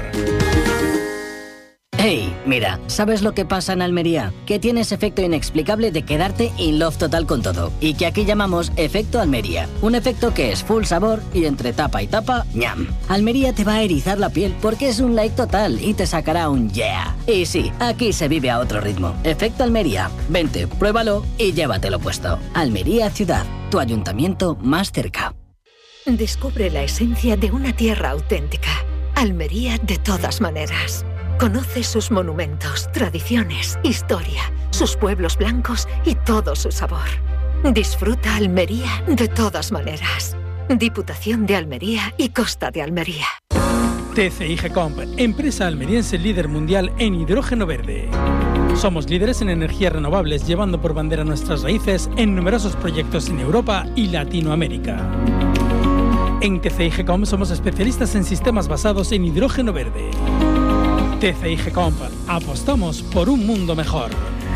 Hey, mira, ¿sabes lo que pasa en Almería? Que tienes efecto inexplicable de quedarte in love total con todo. Y que aquí llamamos efecto Almería. Un efecto que es full sabor y entre tapa y tapa, ñam. Almería te va a erizar la piel porque es un like total y te sacará un yeah. Y sí, aquí se vive a otro ritmo. Efecto Almería. Vente, pruébalo y llévatelo puesto. Almería Ciudad, tu ayuntamiento más cerca. Descubre la esencia de una tierra auténtica. Almería de todas maneras. Conoce sus monumentos, tradiciones, historia, sus pueblos blancos y todo su sabor. Disfruta Almería de todas maneras. Diputación de Almería y Costa de Almería. TCI Gecomp, empresa almeriense líder mundial en hidrógeno verde. Somos líderes en energías renovables, llevando por bandera nuestras raíces en numerosos proyectos en Europa y Latinoamérica. En TCI GECOM somos especialistas en sistemas basados en hidrógeno verde. TCI GECOM, apostamos por un mundo mejor.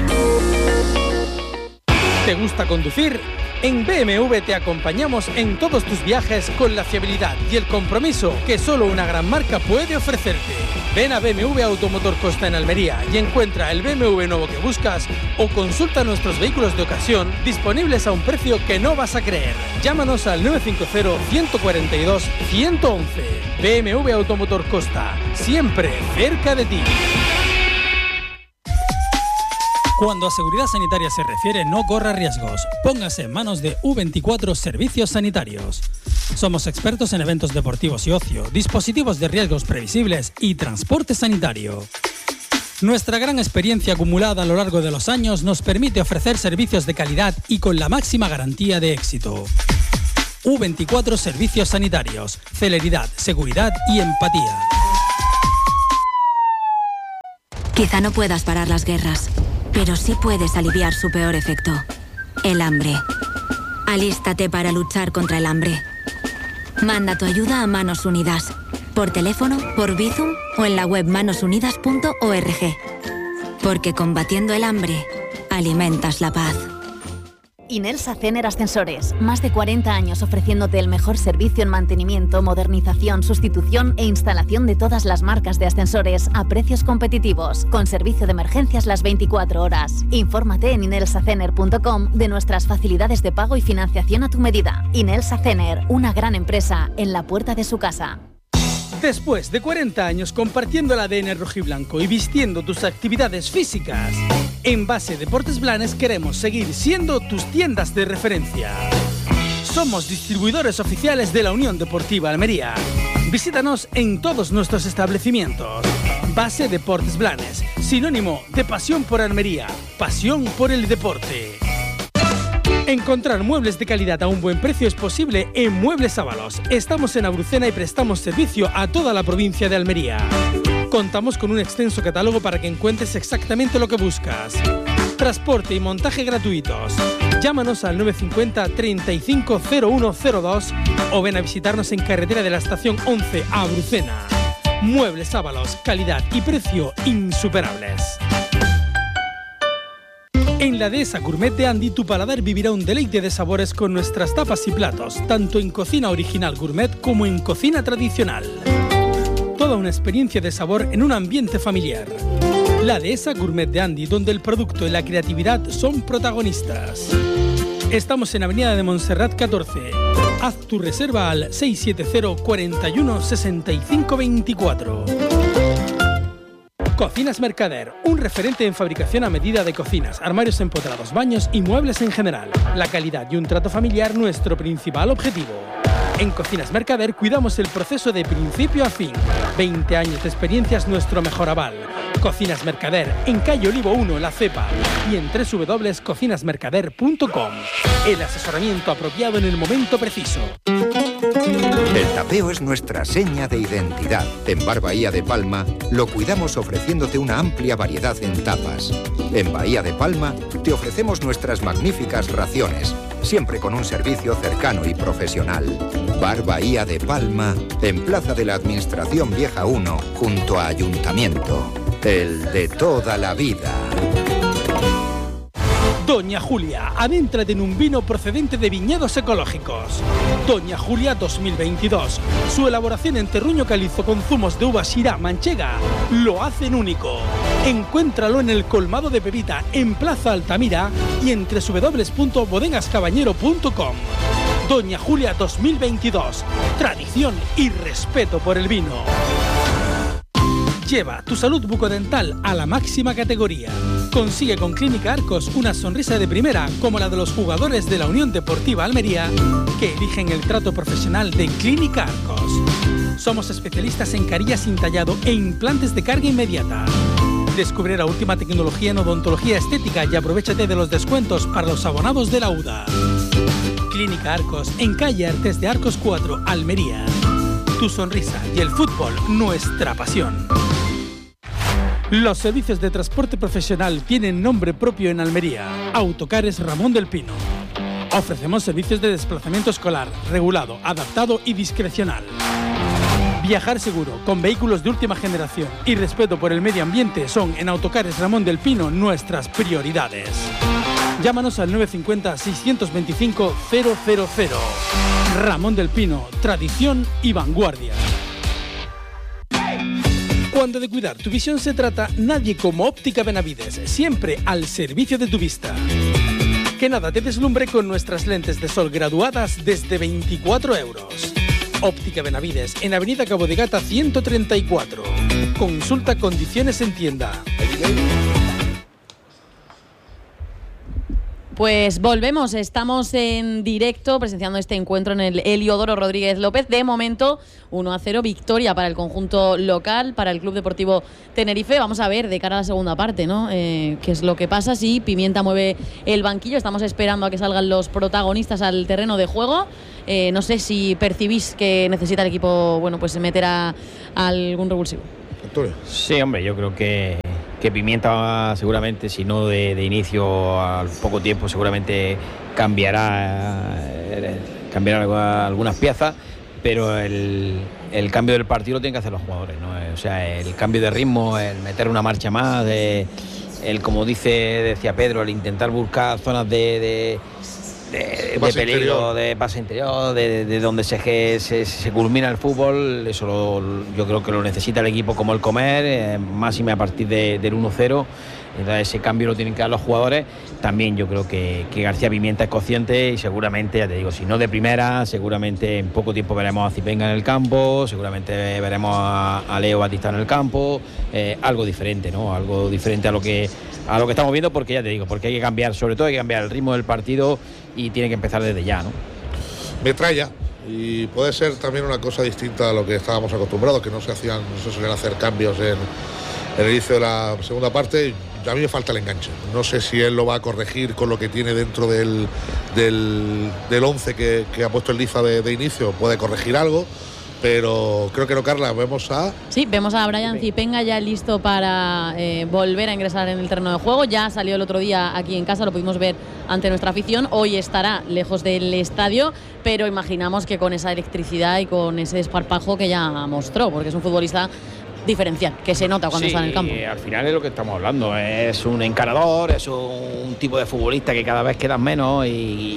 ¿Te gusta conducir? En BMW te acompañamos en todos tus viajes con la fiabilidad y el compromiso que solo una gran marca puede ofrecerte. Ven a BMW Automotor Costa en Almería y encuentra el BMW nuevo que buscas o consulta nuestros vehículos de ocasión disponibles a un precio que no vas a creer. Llámanos al 950-142-111. BMW Automotor Costa, siempre cerca de ti. Cuando a seguridad sanitaria se refiere, no corra riesgos. Póngase en manos de U24 Servicios Sanitarios. Somos expertos en eventos deportivos y ocio, dispositivos de riesgos previsibles y transporte sanitario. Nuestra gran experiencia acumulada a lo largo de los años nos permite ofrecer servicios de calidad y con la máxima garantía de éxito. U24 Servicios Sanitarios. Celeridad, seguridad y empatía. Quizá no puedas parar las guerras, pero sí puedes aliviar su peor efecto, el hambre. Alístate para luchar contra el hambre. Manda tu ayuda a Manos Unidas, por teléfono, por Bizum o en la web manosunidas.org. Porque combatiendo el hambre, alimentas la paz. Inelsa Cener Ascensores. Más de 40 años ofreciéndote el mejor servicio en mantenimiento, modernización, sustitución e instalación de todas las marcas de ascensores a precios competitivos, con servicio de emergencias las 24 horas. Infórmate en inelsacener.com de nuestras facilidades de pago y financiación a tu medida. Inelsa Cener, una gran empresa en la puerta de su casa. Después de 40 años compartiendo el ADN rojiblanco y vistiendo tus actividades físicas, en Base Deportes Blanes queremos seguir siendo tus tiendas de referencia. Somos distribuidores oficiales de la Unión Deportiva Almería. Visítanos en todos nuestros establecimientos. Base Deportes Blanes, sinónimo de pasión por Almería, pasión por el deporte. Encontrar muebles de calidad a un buen precio es posible en Muebles Ábalos. Estamos en Abrucena y prestamos servicio a toda la provincia de Almería. Contamos con un extenso catálogo para que encuentres exactamente lo que buscas. Transporte y montaje gratuitos. Llámanos al 950 35 0102 o ven a visitarnos en carretera de la estación 11 a Abrucena. Muebles Ábalos, calidad y precio insuperables. En la dehesa Gourmet de Andy, tu paladar vivirá un deleite de sabores con nuestras tapas y platos, tanto en cocina original gourmet como en cocina tradicional. Toda una experiencia de sabor en un ambiente familiar. La dehesa Gourmet de Andy, donde el producto y la creatividad son protagonistas. Estamos en Avenida de Montserrat 14. Haz tu reserva al 670 41 65 24. Cocinas Mercader, un referente en fabricación a medida de cocinas, armarios empotrados, baños y muebles en general. La calidad y un trato familiar, nuestro principal objetivo. En Cocinas Mercader cuidamos el proceso de principio a fin. 20 años de experiencia es nuestro mejor aval. Cocinas Mercader, en calle Olivo 1, La Cepa, y en www.cocinasmercader.com. El asesoramiento apropiado en el momento preciso. El tapeo es nuestra seña de identidad. En Bar Bahía de Palma lo cuidamos ofreciéndote una amplia variedad en tapas. En Bahía de Palma te ofrecemos nuestras magníficas raciones, siempre con un servicio cercano y profesional. Bar Bahía de Palma, en Plaza de la Administración Vieja 1, junto a Ayuntamiento. El de toda la vida. Doña Julia, adéntrate en un vino procedente de viñedos ecológicos. Doña Julia 2022. Su elaboración en terruño calizo con zumos de uva Syrah manchega lo hacen único. Encuéntralo en el colmado de Pepita, en Plaza Altamira y en www.bodegascabañero.com. Doña Julia 2022. Tradición y respeto por el vino. Lleva tu salud bucodental a la máxima categoría. Consigue con Clínica Arcos una sonrisa de primera como la de los jugadores de la Unión Deportiva Almería que eligen el trato profesional de Clínica Arcos. Somos especialistas en carillas sin tallado e implantes de carga inmediata. Descubre la última tecnología en odontología estética y aprovéchate de los descuentos para los abonados de la UDA. Clínica Arcos, en calle Artes de Arcos 4, Almería. Tu sonrisa y el fútbol, nuestra pasión. Los servicios de transporte profesional tienen nombre propio en Almería. Autocares Ramón del Pino. Ofrecemos servicios de desplazamiento escolar, regulado, adaptado y discrecional. Viajar seguro, con vehículos de última generación y respeto por el medio ambiente son en Autocares Ramón del Pino nuestras prioridades. Llámanos al 950-625-000. Ramón del Pino, tradición y vanguardia. Cuando de cuidar tu visión se trata, nadie como Óptica Benavides, siempre al servicio de tu vista. Que nada te deslumbre con nuestras lentes de sol graduadas desde 24 euros. Óptica Benavides, en Avenida Cabo de Gata 134. Consulta condiciones en tienda. Pues volvemos, estamos en directo presenciando este encuentro en el Heliodoro Rodríguez López. De momento, 1-0, victoria para el conjunto local, para el Club Deportivo Tenerife. Vamos a ver de cara a la segunda parte, ¿no? Qué es lo que pasa, si Pimienta mueve el banquillo. Estamos esperando a que salgan los protagonistas al terreno de juego. No sé si percibís que necesita el equipo, bueno, pues meter a algún revulsivo. Sí, hombre, yo creo que Pimienta seguramente, si no de inicio, al poco tiempo seguramente cambiará algunas piezas, pero el cambio del partido lo tienen que hacer los jugadores, ¿no? O sea, el cambio de ritmo, el meter una marcha más, como decía Pedro, el intentar buscar zonas de peligro, de pase interior, de donde se culmina el fútbol. Eso yo creo que lo necesita el equipo como el comer, máxime a partir del 1-0. Entonces ese cambio lo tienen que dar los jugadores. También yo creo que García Pimienta es consciente y seguramente, ya te digo, si no de primera, seguramente en poco tiempo veremos a Zipenga en el campo, seguramente veremos a Leo Batista en el campo, algo diferente, ¿no? Algo diferente a lo que estamos viendo, porque ya te digo, porque hay que cambiar, sobre todo hay que cambiar el ritmo del partido y tiene que empezar desde ya, ¿no? Metralla, y puede ser también una cosa distinta a lo que estábamos acostumbrados, que no se solían hacer cambios en el inicio de la segunda parte. A mí me falta el enganche. No sé si él lo va a corregir con lo que tiene dentro del 11 que ha puesto el Liza de inicio. Puede corregir algo, pero creo que no, Carla. Vemos a Brian Zipenga ya listo para volver a ingresar en el terreno de juego. Ya salió el otro día aquí en casa, lo pudimos ver ante nuestra afición. Hoy estará lejos del estadio, pero imaginamos que con esa electricidad y con ese desparpajo que ya mostró, porque es un futbolista diferencial, que se nota cuando está en el campo. Al final es lo que estamos hablando, es un encarador, es un tipo de futbolista que cada vez quedan menos y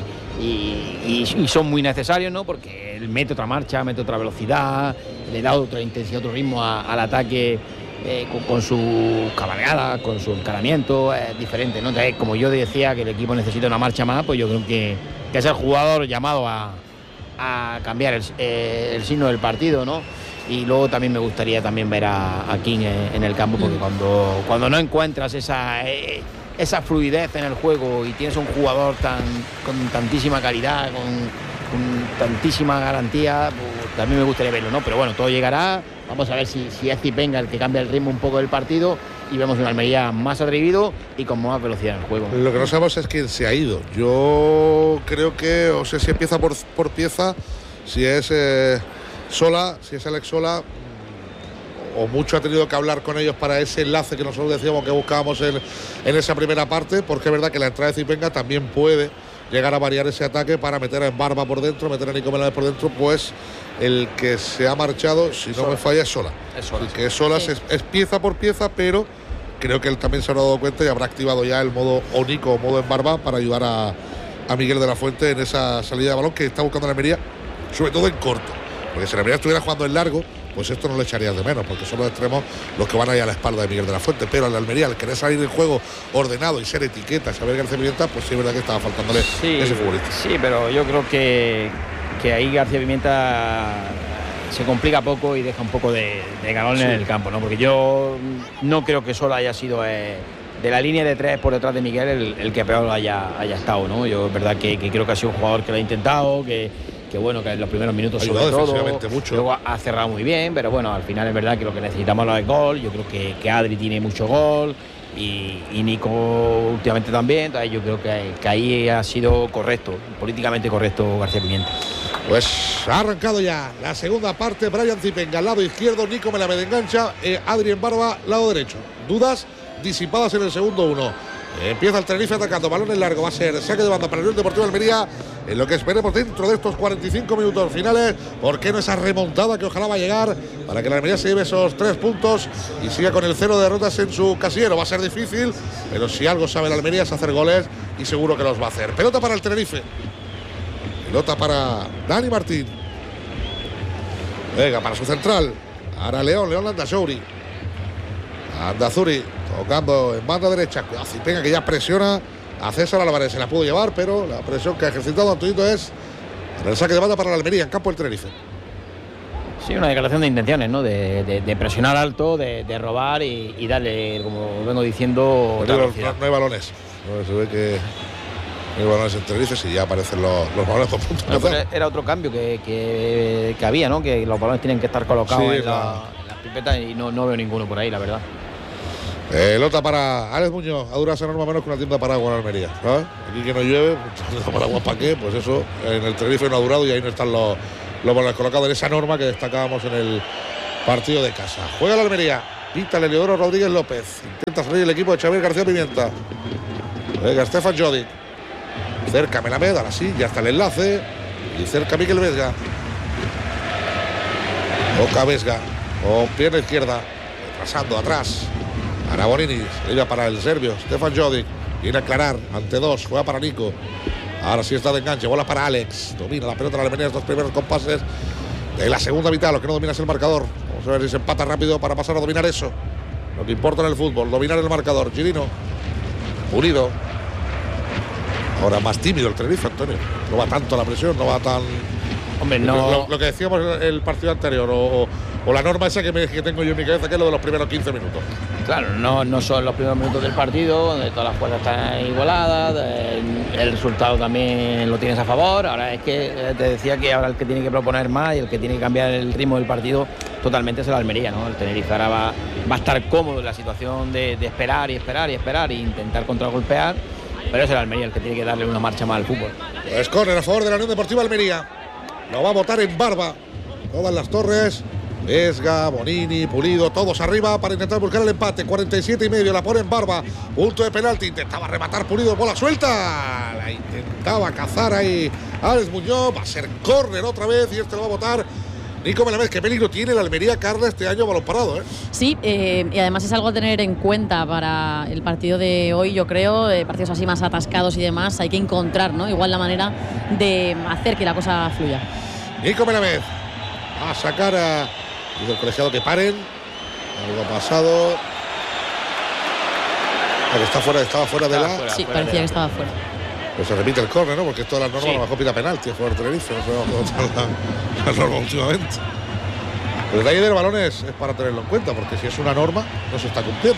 son muy necesarios, ¿no? Porque él mete otra marcha, mete otra velocidad, le da otra intensidad, otro ritmo al ataque, con su cabalgada, con su encaramiento, es diferente, ¿no? Entonces, como yo decía que el equipo necesita una marcha más, pues yo creo que es el jugador llamado a cambiar el signo del partido, ¿no? Y luego también me gustaría ver a King en el campo, porque cuando no encuentras esa fluidez en el juego y tienes un jugador con tantísima calidad, con tantísima garantía, pues también me gustaría verlo, ¿no? Pero bueno, todo llegará. Vamos a ver si es Zipenga el que cambia el ritmo un poco del partido y vemos un Almería más atrevido y con más velocidad en el juego. Lo que no sabemos es quién se ha ido. Yo creo que, o sea, si empieza por pieza, si es Sola, si es Alex Sola, o mucho ha tenido que hablar con ellos para ese enlace que nosotros decíamos que buscábamos en esa primera parte, porque es verdad que la entrada de Zipenga también puede llegar a variar ese ataque para meter a Embarba por dentro, meter a Nico Melades por dentro. Pues el que se ha marchado, si no me falla, es Sola. Que Sola es pieza por pieza, pero creo que él también se habrá dado cuenta y habrá activado ya el modo Nico o modo Embarba para ayudar a Miguel de la Fuente en esa salida de balón que está buscando la Almería, sobre todo en corto. Porque si la Almería estuviera jugando en largo, pues esto no lo echarías de menos, porque son los extremos los que van ahí a la espalda de Miguel de la Fuente. Pero a la Almería, al querer salir del juego ordenado y ser etiqueta, saber García Pimienta, pues sí es verdad que estaba faltándole ese futbolista. Sí, pero yo creo que ahí García Pimienta se complica poco y deja un poco de galón en el campo, ¿no? Porque yo no creo que solo haya sido de la línea de tres por detrás de Miguel el que peor haya estado, ¿no? Yo es verdad que creo que ha sido un jugador que lo ha intentado, que bueno, que en los primeros minutos sobre todo mucho. Luego ha cerrado muy bien, pero bueno, al final es verdad que lo que necesitamos es gol. Yo creo que Adri tiene mucho gol y Nico últimamente también. Entonces yo creo que ahí ha sido políticamente correcto García Pimienta. Pues ha arrancado ya la segunda parte. Brian Zipenga al lado izquierdo, Nico Melades engancha, Adri Embarba lado derecho. Dudas disipadas en el segundo uno. Empieza el Tenerife atacando, balón en largo, va a ser saque de banda para el Unión Deportiva Almería, en lo que esperemos dentro de estos 45 minutos finales. ¿Por qué no esa remontada que ojalá va a llegar para que la Almería se lleve esos 3 puntos y siga con el 0 de derrotas en su casillero? Va a ser difícil, pero si algo sabe la Almería es hacer goles y seguro que los va a hacer. Pelota para el Tenerife, pelota para Dani Martín. Venga, para su central, ahora León Landazuri. Andazuri tocando en banda derecha. Cuidado, Zipenga, que ya presiona a César Álvarez. Se la pudo llevar, pero la presión que ha ejercitado Antonito es el saque de banda para la Almería en campo del Tenerife. Sí, una declaración de intenciones, ¿no? De presionar alto, de robar y darle, como vengo diciendo, no hay balones. No, se ve que no hay balones en Tenerife, si ya aparecen los balones por puntos. Bueno, era otro cambio que había, ¿no? Que los balones tienen que estar colocados en las pipetas y no veo ninguno por ahí, la verdad. Pelota para Alex Muñoz. A duras norma menos que una tienda de paraguas en Almería, ¿sabes? Aquí que no llueve, tienda de paraguas para qué, pues eso, en el Tenerife no ha durado y ahí no están los balones colocados en esa norma que destacábamos en el partido de casa. Juega la Almería, pita el Eliodoro Rodríguez López. Intenta salir el equipo de Xavier García Pimienta. Venga, Stefan Jodic. Cerca Melamed, ahora sí, ya está el enlace. Y cerca Mikel Vesga. Boca Vesga, con pierna izquierda, retrasando atrás. Arabonini, se iba para el serbio, Stefan Jodic, viene a aclarar, ante dos, juega para Nico. Ahora sí está de enganche, bola para Alex, domina la pelota la Almería, estos primeros compases de la segunda mitad, lo que no domina es el marcador. Vamos a ver si se empata rápido para pasar a dominar eso. Lo que importa en el fútbol, dominar el marcador. Girino, Pulido. Ahora más tímido el Tenerife, Antonio. No va tanto a la presión, no va tan... Hombre, no... Lo que decíamos en el partido anterior, o la norma esa que tengo yo en mi cabeza, que es lo de los primeros 15 minutos. Claro, no son los primeros minutos del partido, donde todas las fuerzas están igualadas, el resultado también lo tienes a favor. Ahora es que te decía que ahora el que tiene que proponer más y el que tiene que cambiar el ritmo del partido totalmente es el Almería, ¿no? El Tenerife ahora va a estar cómodo en la situación de esperar e intentar contragolpear, pero es el Almería el que tiene que darle una marcha más al fútbol. Pues córner a favor de la Unión Deportiva Almería. Lo va a botar en Barba. Todas las torres. Vesga, Bonini, Pulido, todos arriba para intentar buscar el empate. 47,5, la pone en Barba. Punto de penalti, intentaba rematar Pulido, bola suelta. La intentaba cazar ahí Alex Muñoz. Va a ser córner otra vez y este lo va a botar Nico Melamed. Qué peligro tiene la Almería, Carla, este año balón parado, ¿eh? Sí, y además es algo a tener en cuenta para el partido de hoy, yo creo. Partidos así más atascados y demás, hay que encontrar, ¿no? Igual la manera de hacer que la cosa fluya. Nico Melamed a sacar a... Dice el colegiado que paren. Algo ha pasado. Estaba fuera de la... Sí, parecía que estaba fuera. Pues se repite el córner, ¿no? Porque todas las normas a lo mejor pita penalti el jugador Tenerife. No sé la norma últimamente. El detalle del balón es para tenerlo en cuenta, porque si es una norma, no se está cumpliendo.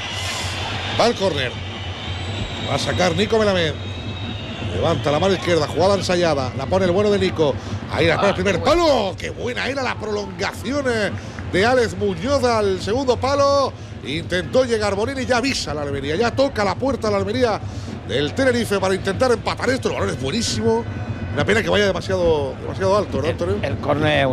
Va el córner. Va a sacar Nico Melamed. Levanta la mano izquierda, jugada ensayada. La pone el bueno de Nico. Ahí la pone el primer palo. Qué buena era la prolongación de Alex Muñoz al segundo palo. Intentó llegar Bonini, ya avisa a la Almería. Ya toca la puerta a la Almería del Tenerife para intentar empatar esto. El balón es buenísimo. Una pena que vaya demasiado alto, ¿no, Antonio? El córner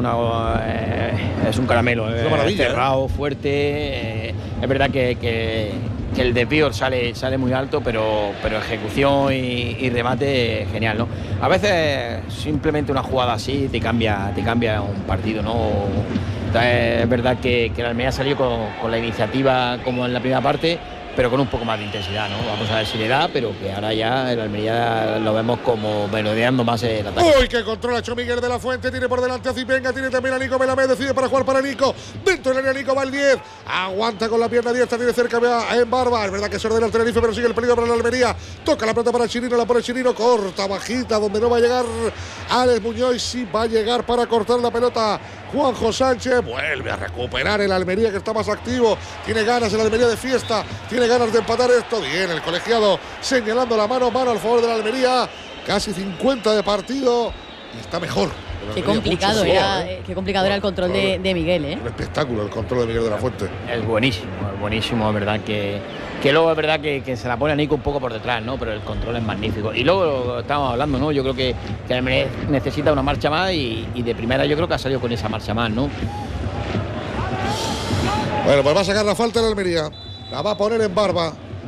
es un caramelo. Es una maravilla. Cerrado, fuerte. Es verdad que el desvío sale muy alto, pero ejecución y remate genial, ¿no? A veces simplemente una jugada así te cambia un partido, ¿no? Entonces, es verdad que la Almería salió con la iniciativa como en la primera parte, pero con un poco más de intensidad, ¿no? Vamos a ver si le da, pero que ahora ya el Almería lo vemos como merodeando más el ataque. ¡Uy, qué control ha hecho Miguel de la Fuente! Tiene por delante a Zipenga, tiene también a Nico Melamed, decide para jugar para Nico. Dentro del área Nico va el 10, aguanta con la pierna diestra, tiene cerca en Barba. Es verdad que se ordena el Tenerife, pero sigue el peligro para la Almería. Toca la pelota para Chirino, la pone Chirino, corta, bajita, donde no va a llegar Alex Muñoz. Y sí va a llegar para cortar la pelota Juanjo Sánchez. Vuelve a recuperar el Almería, que está más activo. Tiene ganas el Almería de fiesta, tiene ganas de empatar esto. Bien, el colegiado señalando la mano al favor de la Almería. Casi 50 de partido y está mejor. Qué complicado era el control de Miguel, ¿eh? Un espectáculo el control de Miguel de la Fuente. Es buenísimo, es verdad que luego es verdad que se la pone a Nico un poco por detrás, ¿no? Pero el control es magnífico. Y luego estábamos hablando, ¿no? Yo creo que Almería necesita una marcha más y de primera yo creo que ha salido con esa marcha más, ¿no? Bueno, pues va a sacar la falta en Almería. La va a poner en Barba.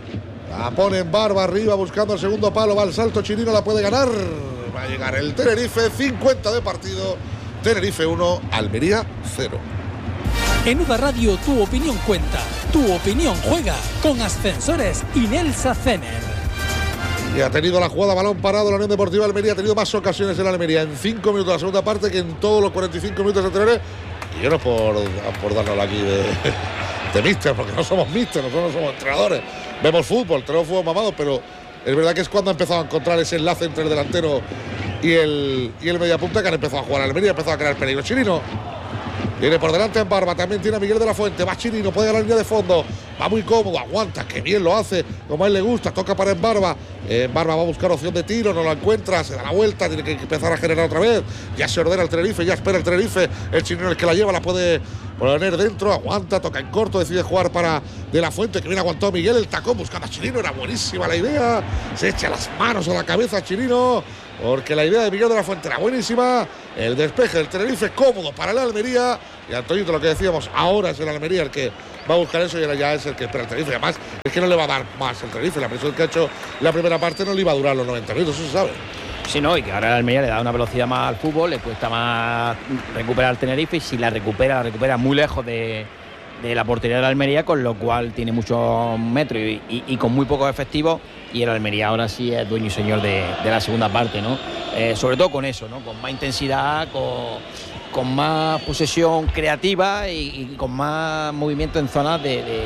La pone en Barba arriba buscando el segundo palo. Va el salto Chirino, la puede ganar. Va a llegar el Tenerife, 50 de partido. Tenerife 1, Almería 0. En UDA Radio tu opinión cuenta. Tu opinión juega con Ascensores Inelsa Cener. Y ha tenido la jugada balón parado la Unión Deportiva Almería. Ha tenido más ocasiones en la Almería en 5 minutos de la segunda parte que en todos los 45 minutos de Tenerife. Y yo no por darnos aquí de míster, porque no somos míster, nosotros no somos entrenadores. Vemos fútbol, tenemos fútbol mamado, pero es verdad que es cuando ha empezado a encontrar ese enlace entre el delantero y el mediapunta, que han empezado a jugar a Almería, ha empezado a crear peligro. Chirino viene por delante en Barba, también tiene a Miguel de la Fuente, va Chirino, puede ganar la línea de fondo, va muy cómodo, aguanta, que bien lo hace, como a él le gusta, toca para en Barba va a buscar opción de tiro, no la encuentra, se da la vuelta, tiene que empezar a generar otra vez, ya se ordena el Tenerife, ya espera el Tenerife, el Chirino el que la lleva, la puede poner dentro, aguanta, toca en corto, decide jugar para de la Fuente, que bien aguantó Miguel, el tacón buscando a Chirino, era buenísima la idea, se echa las manos a la cabeza Chirino, porque la idea de Miguel de la Fuente era buenísima, el despeje del Tenerife cómodo para el Almería, y Antoñito, lo que decíamos, ahora es el Almería el que va a buscar eso y ahora ya es el que espera el Tenerife. Además, es que no le va a dar más el Tenerife. La presión que ha hecho la primera parte no le iba a durar los 90 minutos, eso se sabe. Sí, no, y que ahora el Almería le da una velocidad más al fútbol, le cuesta más recuperar el Tenerife y si la recupera muy lejos de la portería del Almería, con lo cual tiene muchos metros y con muy pocos efectivos, y el Almería ahora sí es dueño y señor de la segunda parte, ¿no? Sobre todo con eso, ¿no? Con más intensidad, con más posesión creativa y con más movimiento en zonas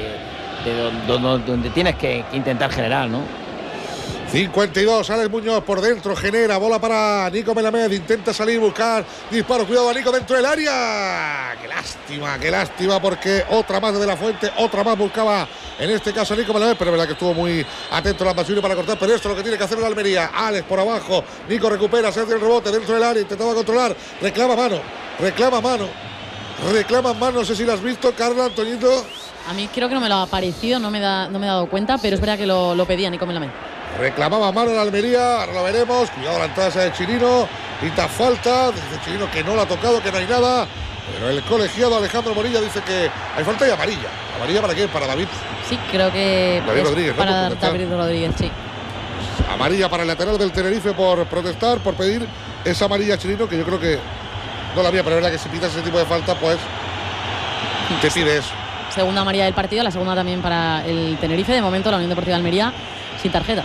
donde tienes que intentar generar, ¿no? 52, Alex Muñoz por dentro, genera, bola para Nico Melamed, intenta salir, buscar, disparo, cuidado a Nico dentro del área. Qué lástima, porque otra más de la Fuente, otra más buscaba, en este caso Nico Melamed, pero es verdad que estuvo muy atento a la Basuri para cortar, pero esto es lo que tiene que hacer la Almería. Alex por abajo, Nico recupera, se hace el rebote dentro del área, intentaba controlar, reclama mano, no sé si lo has visto, Carla, Antoñito. A mí creo que no me lo ha parecido, no me he dado cuenta, pero es verdad que lo pedía Nico Melamed. Reclamaba mano en Almería, ahora lo veremos. Cuidado la entrada de Chirino. Pita falta. Dice Chirino que no la ha tocado, que no hay nada. Pero el colegiado Alejandro Morilla dice que hay falta y amarilla. ¿Amarilla para quién? ¿Para David? Sí, creo que David Rodríguez, ¿no? Para David Rodríguez, sí. Amarilla para el lateral del Tenerife por protestar, por pedir esa amarilla a Chirino, que yo creo que no la había, pero es verdad que si pitas ese tipo de falta, pues te pide eso. Segunda amarilla del partido, la segunda también para el Tenerife. De momento la Unión Deportiva de Almería sin tarjetas.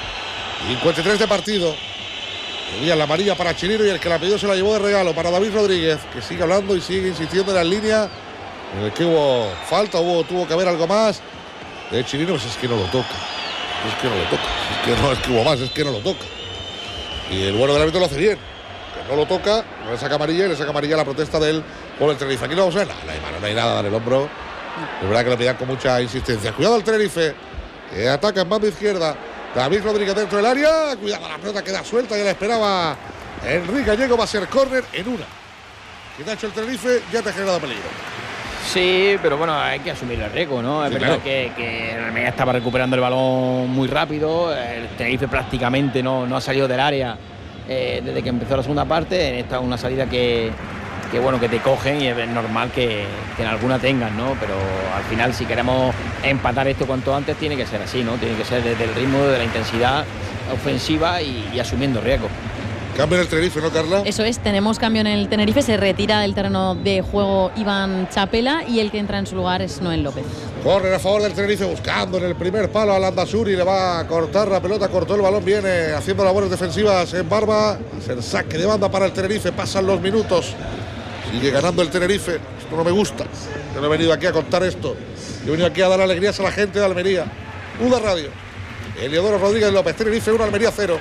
53 de partido. Tenía la amarilla para Chirino y el que la pidió se la llevó de regalo para David Rodríguez, que sigue hablando y sigue insistiendo en la línea en el que hubo falta, tuvo que haber algo más de Chirino, pues es que no lo toca. Es que hubo más, es que no lo toca. Y el bueno del árbitro lo hace bien, que no lo toca, no le saca amarilla y le saca amarilla la protesta del por el Tenerife. Aquí no vamos a ver nada, no hay nada, dale el hombro. Es verdad que le pedían con mucha insistencia. Cuidado al Tenerife, que ataca en banda izquierda. David Rodríguez dentro del área, cuidado, la pelota queda suelta, ya la esperaba Enrique Gallego, va a ser córner en una. Si te ha hecho el Tenerife, ya te ha generado peligro. Sí, pero bueno, hay que asumir el riesgo, ¿no? Es sí, verdad claro. que el Almería estaba recuperando el balón muy rápido, el Tenerife prácticamente no ha salido del área desde que empezó la segunda parte. Esta es una salida que te cogen y es normal que en alguna tengan, ¿no? Pero al final, si queremos empatar esto cuanto antes, tiene que ser así, ¿no? Tiene que ser desde el ritmo, de la intensidad ofensiva y asumiendo riesgos. Cambio en el Tenerife, ¿no, Carla? Eso es, tenemos cambio en el Tenerife, se retira del terreno de juego Iván Chapela y el que entra en su lugar es Noel López. Corre a favor del Tenerife, buscando en el primer palo a Landazuri, le va a cortar la pelota, cortó el balón, viene haciendo labores defensivas en Barba, hacer saque de banda para el Tenerife, pasan los minutos, sigue ganando el Tenerife, esto no me gusta, yo no he venido aquí a contar esto, yo he venido aquí a dar alegrías a la gente de Almería. UDA Radio, Eliodoro Rodríguez López, Tenerife 1, Almería 0.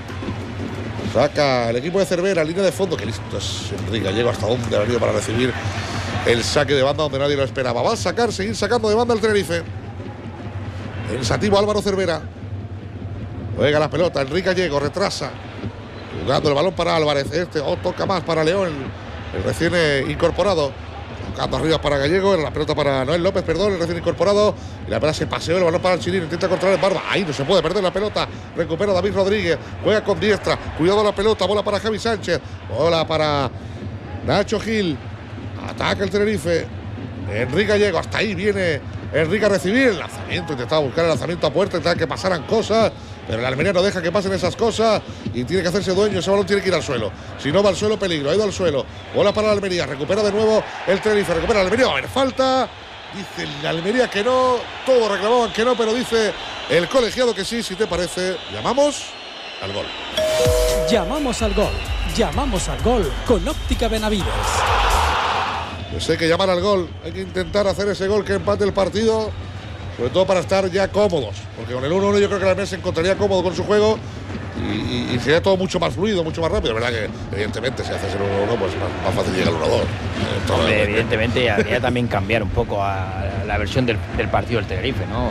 Saca el equipo de Cervera, línea de fondo, que listo es Enrique Gallego, hasta dónde ha venido para recibir el saque de banda donde nadie lo esperaba. Va a seguir sacando de banda el Tenerife. Pensativo Álvaro Cervera. Juega la pelota, Enrique Gallego retrasa. Jugando el balón para Álvarez. Toca más para León, el recién incorporado. Tocando arriba para Gallego, la pelota para Noel López, perdón, el recién incorporado. Y la pelota se paseó, el balón para el Chirino, intenta controlar el Barba. Ahí no se puede perder la pelota. Recupera David Rodríguez, juega con diestra. Cuidado la pelota, bola para Javi Sánchez. Bola para Nacho Gil. Ataca el Tenerife. Enrique Gallego, hasta ahí viene Enrique a recibir el lanzamiento, intentaba buscar el lanzamiento a puerta, intentaba que pasaran cosas, pero el Almería no deja que pasen esas cosas y tiene que hacerse dueño. Ese balón tiene que ir al suelo, si no va al suelo peligro. Ha ido al suelo, bola para la Almería, recupera de nuevo el Tenerife, recupera la Almería, va a haber falta. Dice la Almería que no, todos reclamaban que no, pero dice el colegiado que sí. Si te parece, llamamos al gol. Llamamos al gol. Llamamos al gol con Óptica Benavides. Pues hay que llamar al gol, hay que intentar hacer ese gol que empate el partido, sobre todo para estar ya cómodos, porque con el 1-1 yo creo que la Almería se encontraría cómodo con su juego y sería todo mucho más fluido, mucho más rápido. Es verdad que evidentemente si haces el 1-1 pues más fácil llegar al 1-2. Hombre, evidentemente habría también cambiar un poco a la versión del partido del Tenerife, ¿no?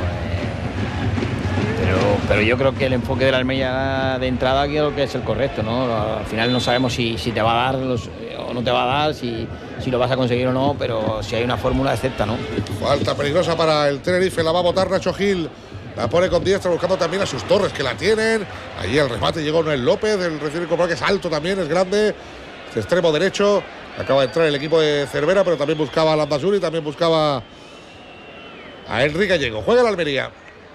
Pero yo creo que el enfoque de la Almería de entrada creo que es el correcto, ¿no? Al final no sabemos si te va a dar o no te va a dar, si lo vas a conseguir o no, pero si hay una fórmula, acepta, ¿no? Falta peligrosa para el Tenerife, la va a botar Nacho Gil. La pone con diestra buscando también a sus Torres que la tienen. Allí el remate llegó Noel López, el recién incorporado que es alto también, es grande. Este extremo derecho. Acaba de entrar el equipo de Cervera, pero también buscaba a Landazuri, también buscaba a Enrique Gallego. Juega la Almería.